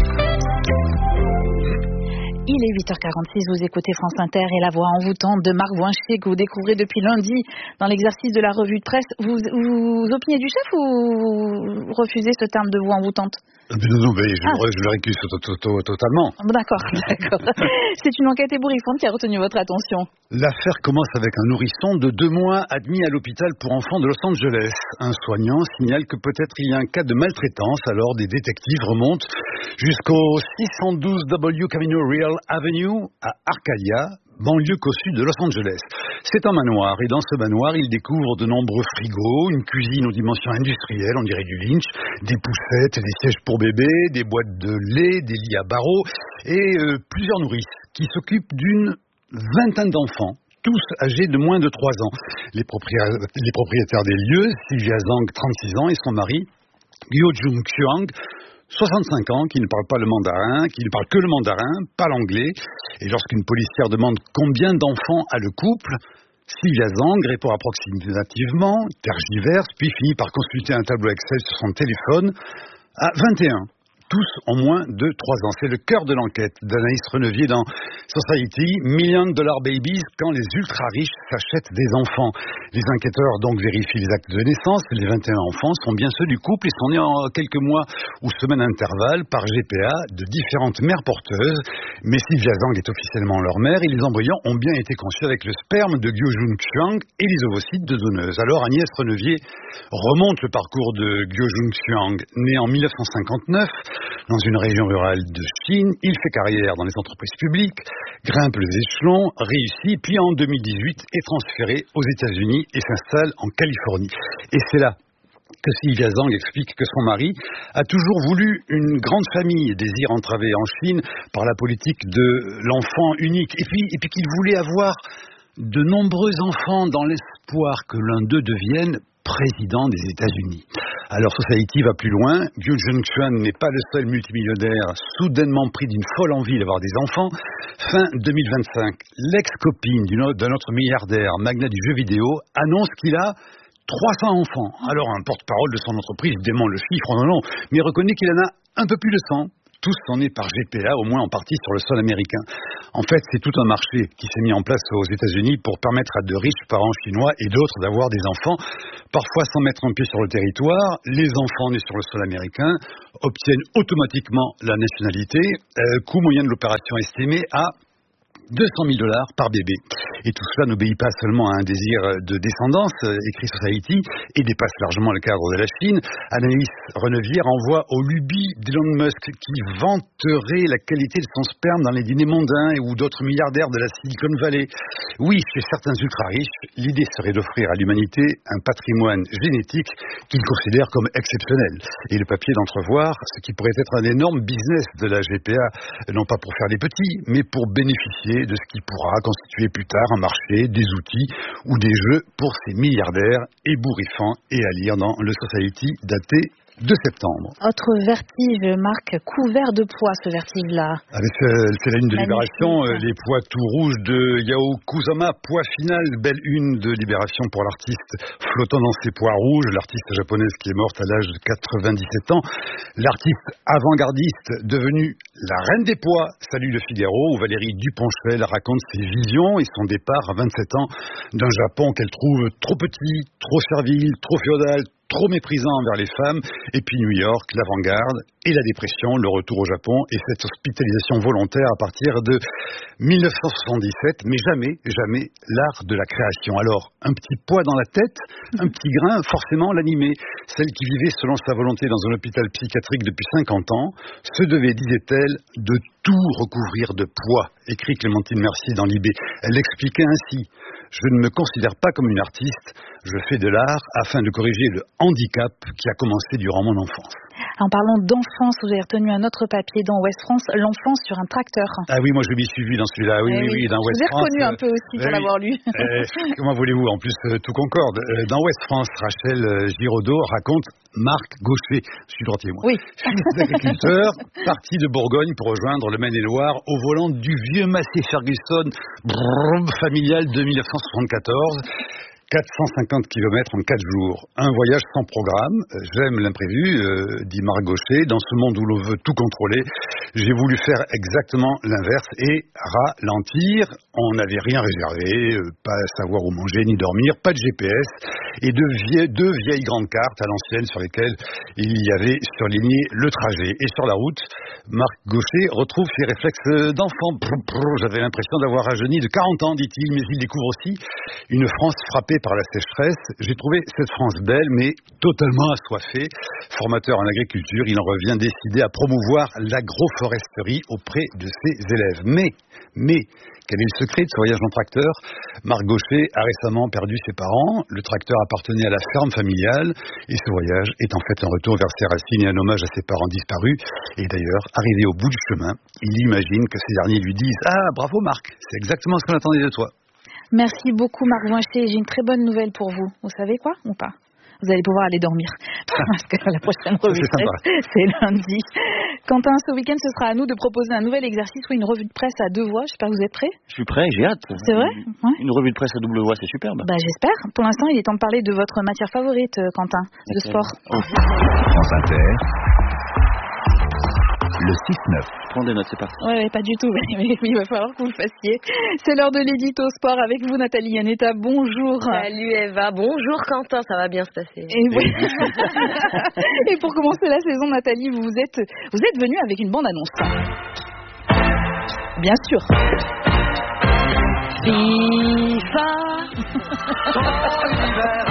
Il est huit heures quarante-six, vous écoutez France Inter et la voix envoûtante de Marc Voinchier que vous découvrez depuis lundi dans l'exercice de la revue de presse. Vous, vous opinez du chef ou vous refusez ce terme de voix envoûtante? Non, non, mais je, ah. je le récuse totalement. D'accord, d'accord. C'est une enquête ébouriffante qui a retenu votre attention. L'affaire commence avec un nourrisson de deux mois admis à l'hôpital pour enfants de Los Angeles. Un soignant signale que peut-être il y a un cas de maltraitance, alors des détectives remontent jusqu'au six cent douze W Camino Real Avenue à Arcadia, banlieue au sud de Los Angeles. C'est un manoir et dans ce manoir, il découvre de nombreux frigos, une cuisine aux dimensions industrielles, on dirait du Lynch, des poussettes, des sièges pour bébés, des boîtes de lait, des lits à barreaux et euh, plusieurs nourrices qui s'occupent d'une vingtaine d'enfants, tous âgés de moins de trois ans. Les propriétaires, les propriétaires des lieux, Sylvia Zhang, trente-six ans, et son mari, Guo Jung-Chuang, soixante-cinq ans, qui ne parle pas le mandarin, qui ne parle que le mandarin, pas l'anglais. Et lorsqu'une policière demande combien d'enfants a le couple, Sylvia Zhang répond approximativement, tergiverse, puis finit par consulter un tableau Excel sur son téléphone à vingt et un. Tous ont moins de trois ans. C'est le cœur de l'enquête d'Anaïs Renevier dans Society, Million Dollar Babies, quand les ultra-riches s'achètent des enfants. Les enquêteurs donc vérifient les actes de naissance. Les vingt et un enfants sont bien ceux du couple. Ils sont nés en quelques mois ou semaines d'intervalle par G P A de différentes mères porteuses. Mais Sylvia Zhang est officiellement leur mère et les embryons ont bien été conçus avec le sperme de Guo Jung-Chuang et les ovocytes de donneuses. Alors Agnès Renevier remonte le parcours de Guo Jung-Chuang, né en mille neuf cent cinquante-neuf, dans une région rurale de Chine. Il fait carrière dans les entreprises publiques, grimpe les échelons, réussit, puis en deux mille dix-huit est transféré aux États-Unis et s'installe en Californie. Et c'est là que Sylvia Zhang explique que son mari a toujours voulu une grande famille, désir entravé en Chine par la politique de l'enfant unique, et puis, et puis qu'il voulait avoir de nombreux enfants dans l'espoir que l'un d'eux devienne président des États-Unis. Alors Society va plus loin. Gyu Jung-chuan n'est pas le seul multimillionnaire soudainement pris d'une folle envie d'avoir des enfants. Fin deux mille vingt-cinq, l'ex-copine d'un autre milliardaire, magnat du jeu vidéo, annonce qu'il a trois cents enfants. Alors un porte-parole de son entreprise dément le chiffre, non, non, mais reconnaît qu'il en a un peu plus de cent. Tous sont nés par G P A, au moins en partie sur le sol américain. En fait, c'est tout un marché qui s'est mis en place aux États-Unis pour permettre à de riches parents chinois et d'autres d'avoir des enfants, parfois sans mettre un pied sur le territoire. Les enfants nés sur le sol américain obtiennent automatiquement la nationalité. Euh, coût moyen de l'opération estimé à deux cent mille dollars par bébé. Et tout cela n'obéit pas seulement à un désir de descendance, écrit Society, et dépasse largement le cadre de la Chine. Anaïs Renevière envoie au lubie d'Elon Musk qui vanterait la qualité de son sperme dans les dîners mondains ou d'autres milliardaires de la Silicon Valley. Oui, chez certains ultra-riches, l'idée serait d'offrir à l'humanité un patrimoine génétique qu'ils considèrent comme exceptionnel. Et le papier d'entrevoir ce qui pourrait être un énorme business de la G P A, non pas pour faire les petits, mais pour bénéficier de ce qui pourra constituer plus tard un marché, des outils ou des jeux pour ces milliardaires ébouriffants, et à lire dans le Society daté de septembre. Autre vertige, Marc, couvert de poids, ce vertige-là. Ah, c'est la une de Libération, euh, les poids tout rouges de Yao Kusama, poids final, belle une de Libération pour l'artiste flottant dans ses poids rouges, l'artiste japonaise qui est morte à l'âge de quatre-vingt-dix-sept ans, l'artiste avant-gardiste devenue la reine des poids, salue le Figaro, où Valérie Duponchel raconte ses visions et son départ à vingt-sept ans d'un Japon qu'elle trouve trop petit, trop servile, trop féodal, trop méprisant envers les femmes, et puis New York, l'avant-garde et la dépression, le retour au Japon et cette hospitalisation volontaire à partir de mille neuf cent soixante-dix-sept, mais jamais, jamais l'art de la création. Alors, un petit poids dans la tête, un petit grain, forcément l'animait. Celle qui vivait selon sa volonté dans un hôpital psychiatrique depuis cinquante ans, se devait, disait-elle, de tout recouvrir de poids, écrit Clémentine Mercier dans Libé. Elle l'expliquait ainsi: je ne me considère pas comme une artiste, je fais de l'art afin de corriger le handicap qui a commencé durant mon enfance. En parlant d'enfance, vous avez retenu un autre papier dans Ouest France, l'enfance sur un tracteur. Ah oui, moi je m'y suis vu dans celui-là, oui, oui, oui, oui, dans Ouest France. Je vous ai reconnu un peu aussi pour l'avoir lu. Euh, comment voulez-vous, en plus euh, tout concorde. Euh, dans Ouest France, Rachel euh, Giraudot raconte Marc Gaucher, je suis droitier moi, oui. fils d'agriculteur, parti de Bourgogne pour rejoindre le Maine-et-Loire au volant du vieux Massey Ferguson brrr, familial de mille neuf cent soixante-quatorze. quatre cent cinquante kilomètres en quatre jours. Un voyage sans programme. J'aime l'imprévu, euh, dit Marc Gaucher. Dans ce monde où l'on veut tout contrôler, j'ai voulu faire exactement l'inverse et ralentir. On n'avait rien réservé, euh, pas savoir où manger ni dormir, pas de G P S et deux vieilles, deux vieilles grandes cartes à l'ancienne sur lesquelles il y avait surligné le trajet. Et sur la route, Marc Gaucher retrouve ses réflexes d'enfant. J'avais l'impression d'avoir rajeuni de quarante ans, dit-il, mais il découvre aussi une France frappée par la sécheresse. J'ai trouvé cette France belle, mais totalement assoiffée. Formateur en agriculture, il en revient décidé à promouvoir l'agroforesterie auprès de ses élèves. Mais, mais, quel est le secret de ce voyage en tracteur? Marc Gaucher a récemment perdu ses parents. Le tracteur appartenait à la ferme familiale. Et ce voyage est en fait un retour vers ses racines et un hommage à ses parents disparus. Et d'ailleurs, arrivé au bout du chemin, il imagine que ces derniers lui disent « Ah, bravo Marc, c'est exactement ce qu'on attendait de toi ». Merci beaucoup Marc Vincher. J'ai une très bonne nouvelle pour vous. Vous savez quoi ou pas? Vous allez pouvoir aller dormir. Parce que la prochaine revue de presse, c'est lundi. Quentin, ce week-end, ce sera à nous de proposer un nouvel exercice ou une revue de presse à deux voix. J'espère que vous êtes prêts. Je suis prêt, j'ai hâte. C'est vrai? Ouais. Une revue de presse à double voix, c'est superbe. Bah, j'espère. Pour l'instant, il est temps de parler de votre matière favorite, Quentin, de sport. Oh. France Inter. Le six neuf. Prends des notes, c'est parti. Oui, pas du tout, mais il va falloir que vous le fassiez. C'est l'heure de l'édito sport avec vous, Nathalie Yanetta. Bonjour. Salut Eva, bonjour Quentin, ça va bien se passer. Et, oui. Et pour commencer la saison, Nathalie, vous êtes, vous êtes venue avec une bande-annonce. Bien sûr. FIFA. On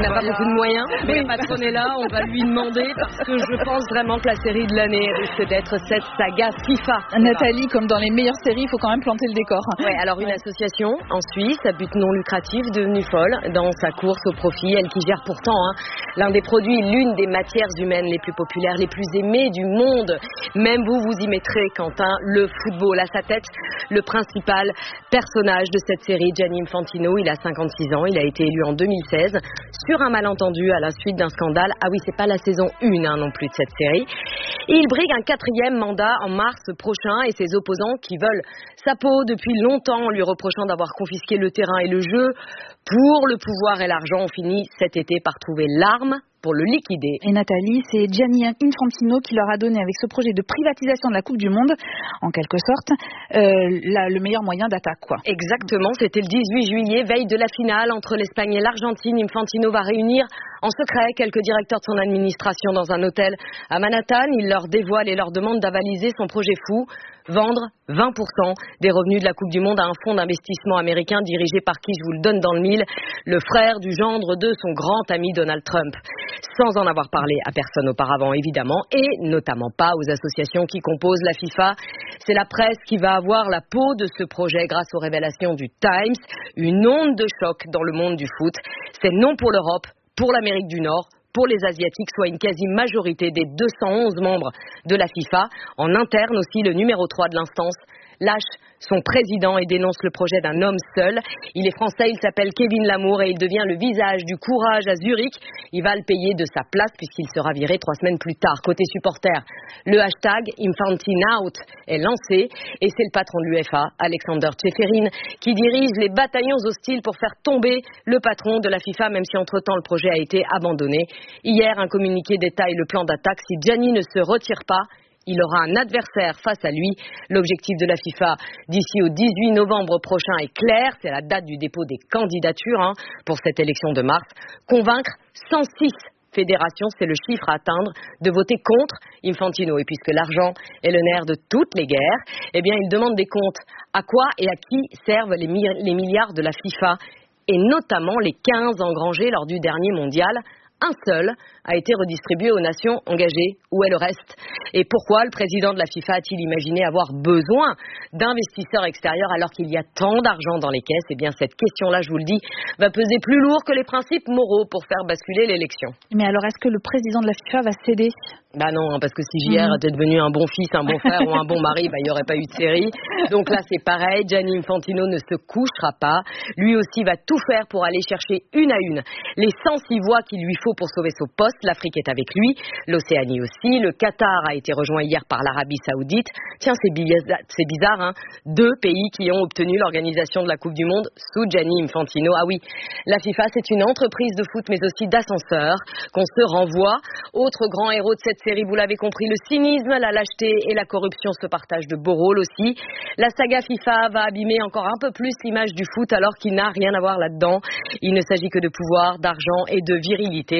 n'a pas beaucoup de moyens, mais la patronne est là, on va lui demander, parce que je pense vraiment que la série de l'année risque d'être cette saga FIFA. Nathalie, comme dans les meilleures séries, il faut quand même planter le décor. Ouais, alors une association en Suisse, à but non lucratif, devenue folle dans sa course au profit, elle qui gère pourtant hein, l'un des produits, l'une des matières humaines les plus populaires, les plus aimées du monde. Même vous, vous y mettrez, Quentin, le football à sa tête, le principal personnage de cette série, Gianni Infantino. Il a cinquante-six ans, il a été élu en deux mille seize sur un malentendu à la suite d'un scandale. Ah oui, c'est pas la saison un hein, non plus de cette série. Et il brigue un quatrième mandat en mars prochain et ses opposants qui veulent sa peau depuis longtemps en lui reprochant d'avoir confisqué le terrain et le jeu pour le pouvoir et l'argent ont fini cet été par trouver l'arme pour le liquider. Et Nathalie, c'est Gianni Infantino qui leur a donné avec ce projet de privatisation de la Coupe du Monde, en quelque sorte, euh, la, le meilleur moyen d'attaque, quoi. Exactement, c'était le dix-huit juillet, veille de la finale entre l'Espagne et l'Argentine. Infantino va réunir en secret quelques directeurs de son administration dans un hôtel à Manhattan. Il leur dévoile et leur demande d'avaliser son projet fou, vendre vingt pour cent des revenus de la Coupe du Monde à un fonds d'investissement américain dirigé par qui, je vous le donne dans le mille, le frère du gendre de son grand ami Donald Trump. Sans en avoir parlé à personne auparavant, évidemment, et notamment pas aux associations qui composent la FIFA. C'est la presse qui va avoir la peau de ce projet grâce aux révélations du Times. Une onde de choc dans le monde du foot. C'est non pour l'Europe, pour l'Amérique du Nord, pour les Asiatiques, soit une quasi-majorité des deux cent onze membres de la FIFA. En interne aussi, le numéro trois de l'instance lâche son président et dénonce le projet d'un homme seul. Il est français, il s'appelle Kevin Lamour et il devient le visage du courage à Zurich. Il va le payer de sa place puisqu'il sera viré trois semaines plus tard. Côté supporter, le hashtag Infantinout est lancé et c'est le patron de l'U F A, Alexander Tcheferin, qui dirige les bataillons hostiles pour faire tomber le patron de la FIFA, même si entre-temps le projet a été abandonné. Hier, un communiqué détaille le plan d'attaque. Si Gianni ne se retire pas, il aura un adversaire face à lui. L'objectif de la FIFA d'ici au dix-huit novembre prochain est clair. C'est la date du dépôt des candidatures hein, pour cette élection de mars. Convaincre cent six fédérations, c'est le chiffre à atteindre, de voter contre Infantino. Et puisque l'argent est le nerf de toutes les guerres, eh bien, il demande des comptes. À quoi et à qui servent les, mi- les milliards de la FIFA et notamment les quinze engrangés lors du dernier mondial? Un seul a été redistribué aux nations engagées. Où est le reste? Et pourquoi le président de la FIFA a-t-il imaginé avoir besoin d'investisseurs extérieurs alors qu'il y a tant d'argent dans les caisses? Eh bien, cette question-là, je vous le dis, va peser plus lourd que les principes moraux pour faire basculer l'élection. Mais alors, est-ce que le président de la FIFA va céder? Bah non, parce que si J R mmh. était devenu un bon fils, un bon frère ou un bon mari, bah il n'y aurait pas eu de série. Donc là, c'est pareil, Gianni Infantino ne se couchera pas. Lui aussi va tout faire pour aller chercher une à une les cent six voix qu'il lui faut pour sauver son poste. L'Afrique est avec lui, l'Océanie aussi. Le Qatar a été rejoint hier par l'Arabie Saoudite. Tiens, c'est bizarre, c'est bizarre hein. Deux pays qui ont obtenu l'organisation de la Coupe du Monde sous Gianni Infantino. Ah oui, la FIFA, c'est une entreprise de foot, mais aussi d'ascenseur qu'on se renvoie. Autre grand héros de cette série, vous l'avez compris, le cynisme, la lâcheté et la corruption se partagent de beaux rôles aussi. La saga FIFA va abîmer encore un peu plus l'image du foot alors qu'il n'a rien à voir là-dedans. Il ne s'agit que de pouvoir, d'argent et de virilité.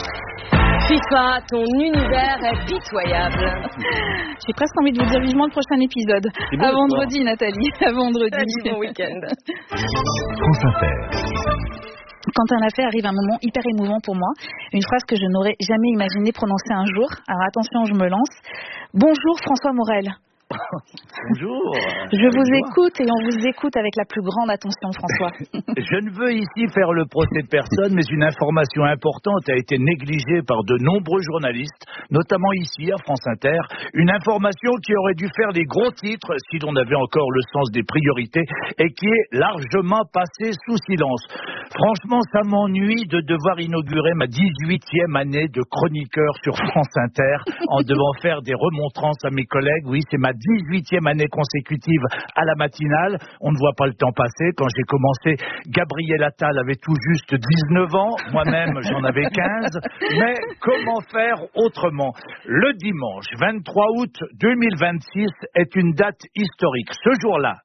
FIFA, ton univers est pitoyable. J'ai presque envie de vous dire vivement le prochain épisode. Bon, à vendredi, quoi. Nathalie. À vendredi. Salut, bon week-end. France Inter. Quand un affaire arrive un moment hyper émouvant pour moi, une phrase que je n'aurais jamais imaginé prononcer un jour. Alors attention, je me lance. Bonjour François Morel. Bonjour. Je vous écoute et on vous écoute avec la plus grande attention, François. Je ne veux ici faire le procès de personne, mais une information importante a été négligée par de nombreux journalistes, notamment ici à France Inter. Une information qui aurait dû faire les gros titres si l'on avait encore le sens des priorités et qui est largement passée sous silence. Franchement, ça m'ennuie de devoir inaugurer ma dix-huitième année de chroniqueur sur France Inter en devant faire des remontrances à mes collègues. Oui, c'est ma dix-huitième année consécutive à la matinale. On ne voit pas le temps passer. Quand j'ai commencé, Gabriel Attal avait tout juste dix-neuf ans. Moi-même, j'en avais quinze. Mais comment faire autrement? Le dimanche vingt-trois août deux mille vingt-six est une date historique. Ce jour-là,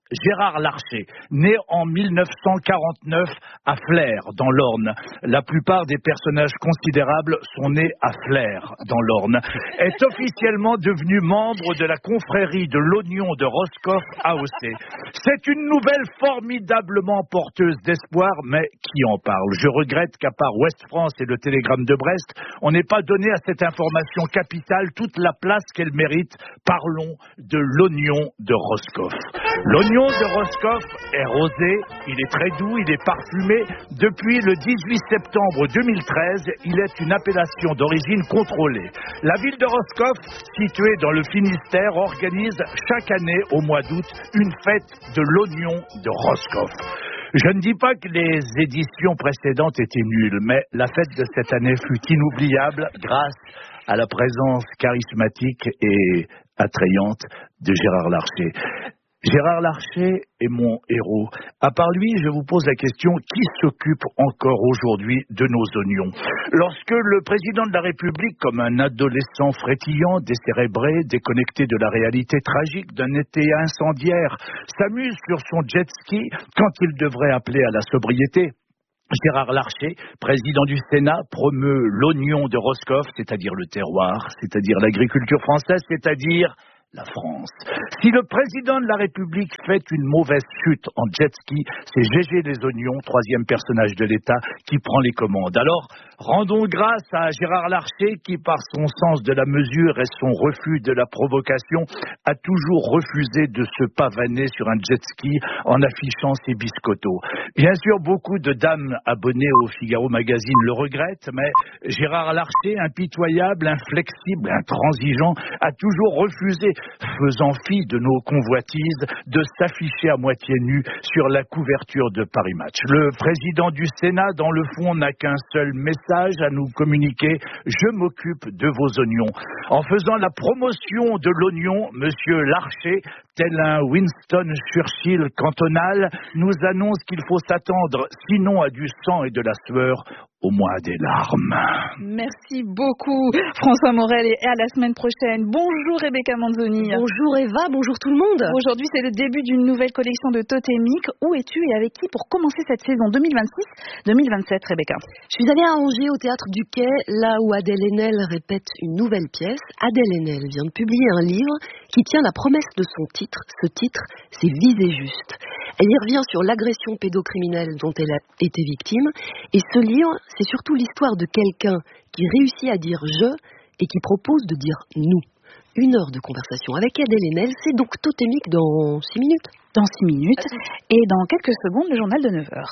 Gérard Larcher, né en mille neuf cent quarante-neuf à Flers, dans l'Orne. La plupart des personnages considérables sont nés à Flers, dans l'Orne. Est officiellement devenu membre de la confrérie de l'Oignon de Roscoff A O C. C'est une nouvelle formidablement porteuse d'espoir, mais qui en parle? Je regrette qu'à part Ouest France et le Télégramme de Brest, on n'ait pas donné à cette information capitale toute la place qu'elle mérite. Parlons de l'Oignon de Roscoff. L'Oignon de Roscoff est rosé, il est très doux, il est parfumé. Depuis le dix-huit septembre deux mille treize, il est une appellation d'origine contrôlée. La ville de Roscoff, située dans le Finistère, organise chaque année au mois d'août une fête de l'Oignon de Roscoff. Je ne dis pas que les éditions précédentes étaient nulles, mais la fête de cette année fut inoubliable grâce à la présence charismatique et attrayante de Gérard Larcher. Gérard Larcher est mon héros. À part lui, je vous pose la question, qui s'occupe encore aujourd'hui de nos oignons? Lorsque le président de la République, comme un adolescent frétillant, décérébré, déconnecté de la réalité tragique d'un été incendiaire, s'amuse sur son jet ski quand il devrait appeler à la sobriété, Gérard Larcher, président du Sénat, promeut l'oignon de Roscoff, c'est-à-dire le terroir, c'est-à-dire l'agriculture française, c'est-à-dire la France. Si le président de la République fait une mauvaise chute en jet ski, c'est Gégé les Oignons, troisième personnage de l'État, qui prend les commandes. Alors, rendons grâce à Gérard Larcher qui, par son sens de la mesure et son refus de la provocation, a toujours refusé de se pavaner sur un jet ski en affichant ses biscottos. Bien sûr, beaucoup de dames abonnées au Figaro Magazine le regrettent, mais Gérard Larcher, impitoyable, inflexible, intransigeant, a toujours refusé, faisant fi de nos convoitises, de s'afficher à moitié nu sur la couverture de Paris Match. Le président du Sénat, dans le fond, n'a qu'un seul message à nous communiquer: je m'occupe de vos oignons. En faisant la promotion de l'oignon, monsieur Larcher, tel un Winston Churchill cantonal, nous annonce qu'il faut s'attendre, sinon à du sang et de la sueur, au moins à des larmes. Merci beaucoup François Morel et à la semaine prochaine. Bonjour Rebecca Manzoni. Bonjour Eva, bonjour tout le monde. Aujourd'hui c'est le début d'une nouvelle collection de totémiques. Où es-tu et avec qui pour commencer cette saison deux mille vingt-six deux mille vingt-sept, Rebecca? Je suis allée à Angers au Théâtre du Quai, là où Adèle Haenel répète une nouvelle pièce. Adèle Haenel vient de publier un livre qui tient la promesse de son titre. Ce titre, c'est Viser juste. Elle y revient sur l'agression pédocriminelle dont elle a été victime. Et ce livre, c'est surtout l'histoire de quelqu'un qui réussit à dire « je » et qui propose de dire « nous ». Une heure de conversation avec Adèle Haenel, c'est donc totémique dans six minutes. Dans six minutes. Et dans quelques secondes, le journal de neuf heures.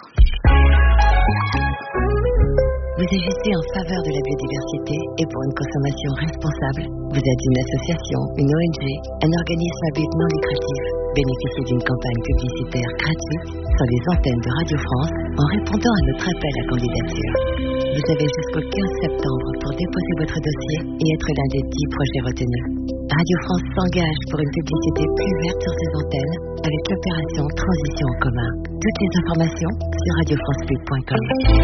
Vous agissez en faveur de la biodiversité et pour une consommation responsable. Vous êtes une association, une O N G, un organisme à but non lucratif. Bénéficiez d'une campagne publicitaire gratuite sur les antennes de Radio France en répondant à notre appel à candidature. Vous avez jusqu'au quinze septembre pour déposer votre dossier et être l'un des dix projets retenus. Radio France s'engage pour une publicité plus verte sur ses antennes avec l'opération Transition en commun. Toutes les informations sur radio france pub point com.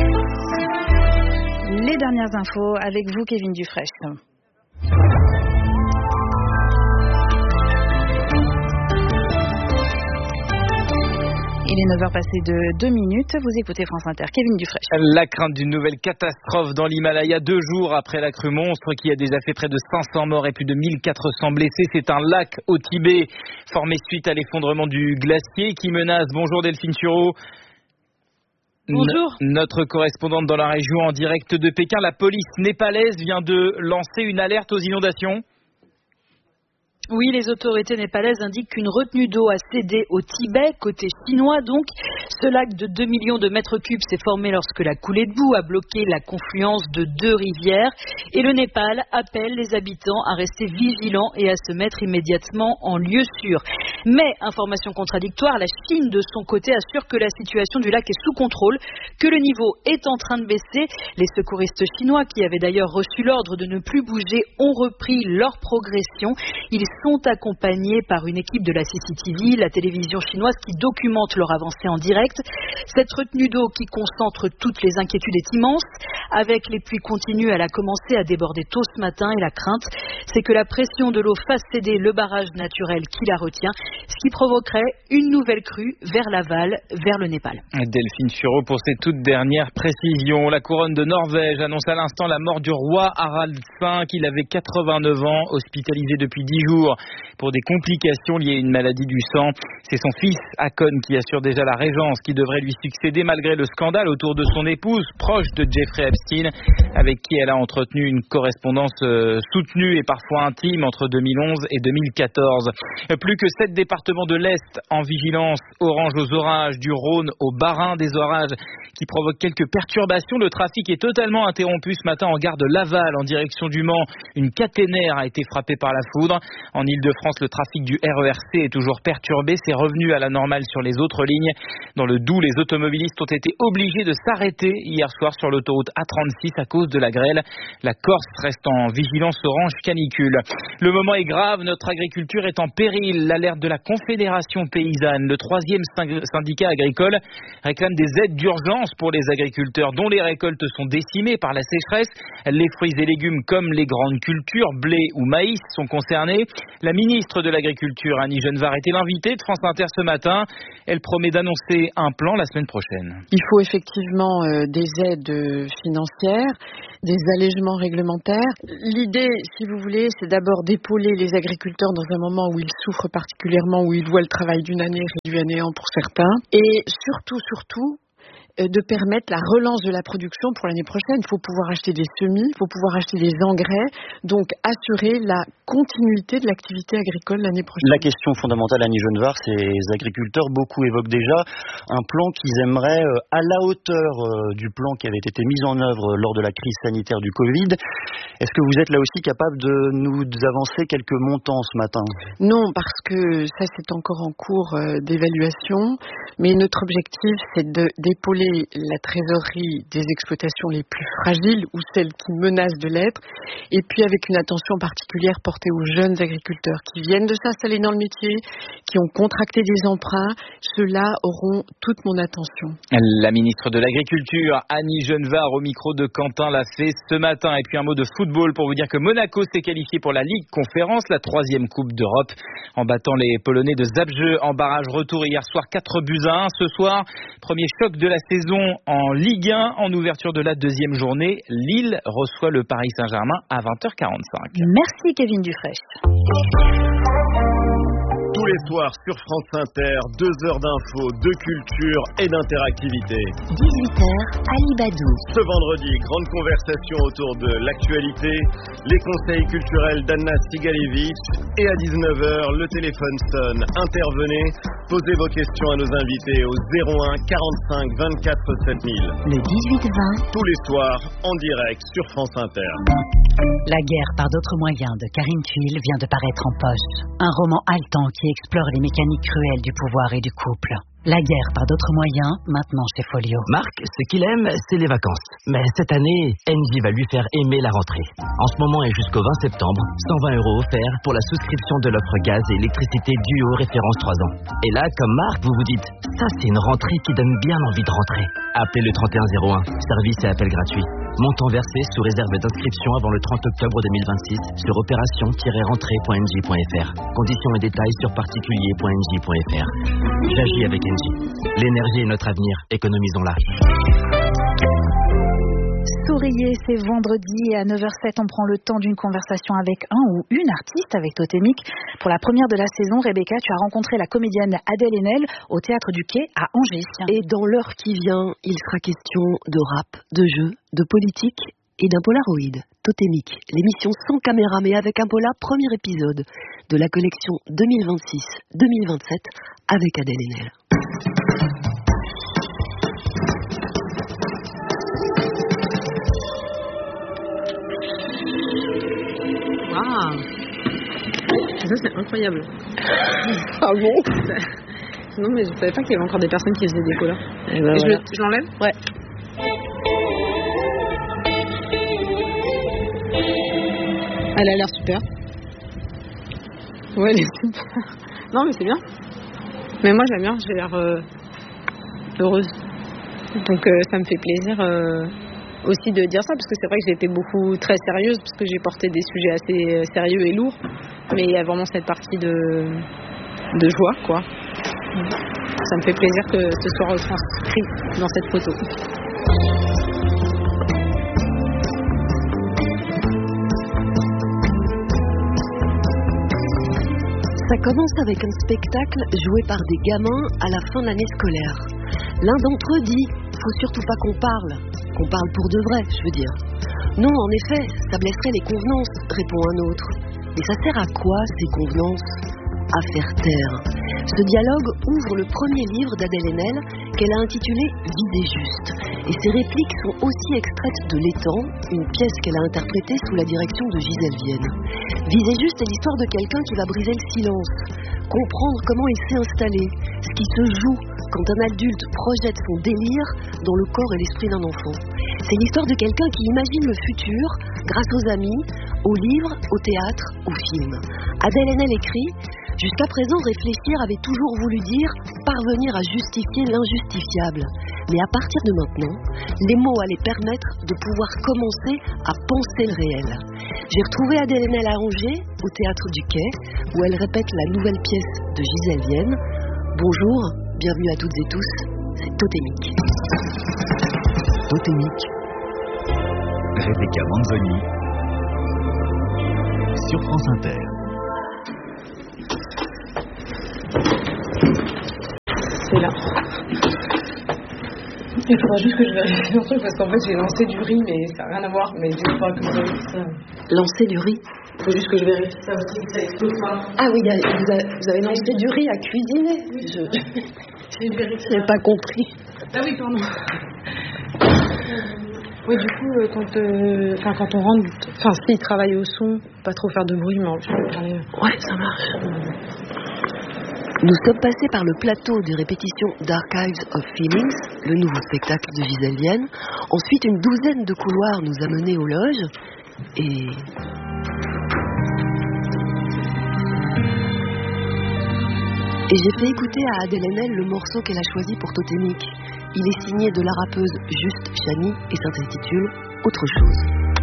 Les dernières infos avec vous, Kevin Dufresne. Il est neuf heures passées de deux minutes. Vous écoutez France Inter. Kevin Dufresne. La crainte d'une nouvelle catastrophe dans l'Himalaya deux jours après la crue monstre qui a déjà fait près de cinq cents morts et plus de mille quatre cents blessés. C'est un lac au Tibet formé suite à l'effondrement du glacier qui menace. Bonjour Delphine Tureau. Bonjour. Notre correspondante dans la région en direct de Pékin, la police népalaise vient de lancer une alerte aux inondations. Oui, les autorités népalaises indiquent qu'une retenue d'eau a cédé au Tibet, côté chinois donc. Ce lac de deux millions de mètres cubes s'est formé lorsque la coulée de boue a bloqué la confluence de deux rivières. Et le Népal appelle les habitants à rester vigilants et à se mettre immédiatement en lieu sûr. Mais, information contradictoire, la Chine de son côté assure que la situation du lac est sous contrôle, que le niveau est en train de baisser. Les secouristes chinois, qui avaient d'ailleurs reçu l'ordre de ne plus bouger, ont repris leur progression. Ils sont accompagnés par une équipe de la C C T V, la télévision chinoise, qui documente leur avancée en direct. Cette retenue d'eau qui concentre toutes les inquiétudes est immense. Avec les pluies continues, elle a commencé à déborder tôt ce matin et la crainte, c'est que la pression de l'eau fasse céder le barrage naturel qui la retient, ce qui provoquerait une nouvelle crue vers l'aval, vers le Népal. Delphine Sureau pour ces toutes dernières précisions. La couronne de Norvège annonce à l'instant la mort du roi Harald cinq. Il avait quatre-vingt-neuf ans, hospitalisé depuis dix jours pour des complications liées à une maladie du sang. C'est son fils Haakon qui assure déjà la régence, qui devrait lui succéder malgré le scandale autour de son épouse, proche de Jeffrey Epstein, avec qui elle a entretenu une correspondance soutenue et parfois intime entre deux mille onze et deux mille quatorze. Plus que sept départements de l'Est en vigilance orange aux orages, du Rhône au Bas-Rhin, des orages qui provoquent quelques perturbations. Le trafic est totalement interrompu ce matin en gare de Laval en direction du Mans. Une caténaire a été frappée par la foudre. En Ile-de-France, le trafic du R E R C est toujours perturbé. C'est revenu à la normale sur les autres lignes. Dans le Doubs, les automobilistes ont été obligés de s'arrêter hier soir sur l'autoroute A trente-six à cause de la grêle. La Corse reste en vigilance orange canicule. Le moment est grave, notre agriculture est en péril. L'alerte de la Confédération paysanne, le troisième syndicat agricole, réclame des aides d'urgence pour les agriculteurs dont les récoltes sont décimées par la sécheresse. Les fruits et légumes comme les grandes cultures, blé ou maïs, sont concernés. La ministre de l'Agriculture, Annie Genevard, était l'invitée de France Inter ce matin. Elle promet d'annoncer un plan la semaine prochaine. Il faut effectivement euh, des aides financières, des allègements réglementaires. L'idée, si vous voulez, c'est d'abord d'épauler les agriculteurs dans un moment où ils souffrent particulièrement, où ils voient le travail d'une année réduit à néant pour certains. Et surtout, surtout, de permettre la relance de la production pour l'année prochaine. Il faut pouvoir acheter des semis, il faut pouvoir acheter des engrais, donc assurer la continuité de l'activité agricole l'année prochaine. La question fondamentale, Annie Genevard, c'est les agriculteurs, beaucoup évoquent déjà un plan qu'ils aimeraient à la hauteur du plan qui avait été mis en œuvre lors de la crise sanitaire du Covid. Est-ce que vous êtes là aussi capable de nous avancer quelques montants ce matin? Non, parce que ça c'est encore en cours d'évaluation, mais notre objectif c'est de, d'épauler la trésorerie des exploitations les plus fragiles ou celles qui menacent de l'être, et puis avec une attention particulière portée aux jeunes agriculteurs qui viennent de s'installer dans le métier, qui ont contracté des emprunts. Ceux-là auront toute mon attention. La ministre de l'Agriculture, Annie Genevard, au micro de Quentin Lafay ce matin. Et puis un mot de football pour vous dire que Monaco s'est qualifié pour la Ligue Conférence, la troisième Coupe d'Europe, en battant les Polonais de Zabrze en barrage retour hier soir, quatre buts à un. Ce soir, premier choc de la saison en Ligue un, en ouverture de la deuxième journée. Lille reçoit le Paris Saint-Germain à vingt heures quarante-cinq. Merci Kevin Dufresne. Tous les soirs sur France Inter, deux heures d'infos, de culture et d'interactivité. dix-huit heures, Ali Badou. Ce vendredi, grande conversation autour de l'actualité, les conseils culturels d'Anna Sigalevich, et à dix-neuf heures, le téléphone sonne. Intervenez, posez vos questions à nos invités au zéro un quarante-cinq vingt-quatre sept mille. Le dix-huit vingt. Tous les soirs, en direct sur France Inter. La guerre par d'autres moyens de Karine Thuil vient de paraître en poche. Un roman haletant qui explore les mécaniques cruelles du pouvoir et du couple. La guerre par d'autres moyens, maintenant chez Folio. Marc, ce qu'il aime, c'est les vacances. Mais cette année, Engie va lui faire aimer la rentrée. En ce moment et jusqu'au vingt septembre, cent vingt euros offerts pour la souscription de l'offre gaz et électricité Duo référence trois ans. Et là, comme Marc, vous vous dites, ça c'est une rentrée qui donne bien envie de rentrer. Appelez le trente et un zéro un, service et appel gratuit. Montant versé sous réserve d'inscription avant le trente octobre deux mille vingt-six sur opération tiret rentrée point engie point f r. Conditions et détails sur particulier point engie point f r. J'agis avec Engie. L'énergie est notre avenir, économisons-la. Souriez, c'est vendredi et à neuf heures zéro sept, on prend le temps d'une conversation avec un ou une artiste avec Totémique. Pour la première de la saison, Rebecca, tu as rencontré la comédienne Adèle Haenel au Théâtre du Quai à Angers. Et dans l'heure qui vient, il sera question de rap, de jeu, de politique et d'un Polaroid. Totémique, l'émission sans caméra mais avec un polar, premier épisode de la collection deux mille vingt-six deux mille vingt-sept avec Adèle Haenel. Ah, ça c'est incroyable. Ah bon? Non mais je savais pas qu'il y avait encore des personnes qui faisaient des colas. Et, ben Et voilà. je, je l'enlève? Ouais. Elle a l'air super. Ouais, elle est super. Non mais c'est bien. Mais moi j'aime bien, j'ai l'air euh, heureuse. Donc euh, ça me fait plaisir euh, aussi de dire ça, parce que c'est vrai que j'ai été beaucoup très sérieuse, parce que j'ai porté des sujets assez sérieux et lourds, mais il y a vraiment cette partie de, de joie, quoi. Ça me fait plaisir que ce soit retranscrit dans cette photo. Ça commence avec un spectacle joué par des gamins à la fin de l'année scolaire. L'un d'entre eux dit « Faut surtout pas qu'on parle, qu'on parle pour de vrai, je veux dire. » Non, en effet, ça blesserait les convenances, répond un autre. Mais ça sert à quoi, ces convenances ? À faire taire. Ce dialogue ouvre le premier livre d'Adèle Haenel qu'elle a intitulé « Visée juste ». Et ses répliques sont aussi extraites de L'Étang, une pièce qu'elle a interprétée sous la direction de Gisèle Vienne. Visée juste est l'histoire de quelqu'un qui va briser le silence, comprendre comment il s'est installé, ce qui se joue quand un adulte projette son délire dans le corps et l'esprit d'un enfant. C'est l'histoire de quelqu'un qui imagine le futur grâce aux amis, aux livres, au théâtre, au film. Adèle Haenel écrit « Jusqu'à présent, réfléchir avait toujours voulu dire parvenir à justifier l'injustifiable. Mais à partir de maintenant, les mots allaient permettre de pouvoir commencer à penser le réel. » J'ai retrouvé Adèle Haenel à Angers, au Théâtre du Quai, où elle répète la nouvelle pièce de Gisèle Vienne. Bonjour, bienvenue à toutes et tous, c'est Totémique. Totémique. Rebecca Manzoni. Sur France Inter. C'est là. Il faudra juste que je vérifie un truc parce qu'en fait j'ai lancé du riz mais ça n'a rien à voir. Mais je crois que vous avez ça. Lancer du riz ? Il faut juste que je vérifie ça aussi, que ça explose pas. Ah oui, vous avez, vous avez lancé du riz à cuisiner. Oui. Je Je n'ai pas compris. Ah oui, pardon. Oui, du coup, euh, quand, euh, quand on rentre, enfin, s'il travaille au son, pas trop faire de bruit, mais je peux parler. Ouais, ça marche. Nous sommes passés par le plateau de répétition d'Archives of Feelings, le nouveau spectacle de Gisèle Vienne. Ensuite, une douzaine de couloirs nous a menés aux loges. Et... Et j'ai fait écouter à Adèle Haenel le morceau qu'elle a choisi pour Totémique. Il est signé de la rappeuse Juste Chani et s'intitule Autre chose.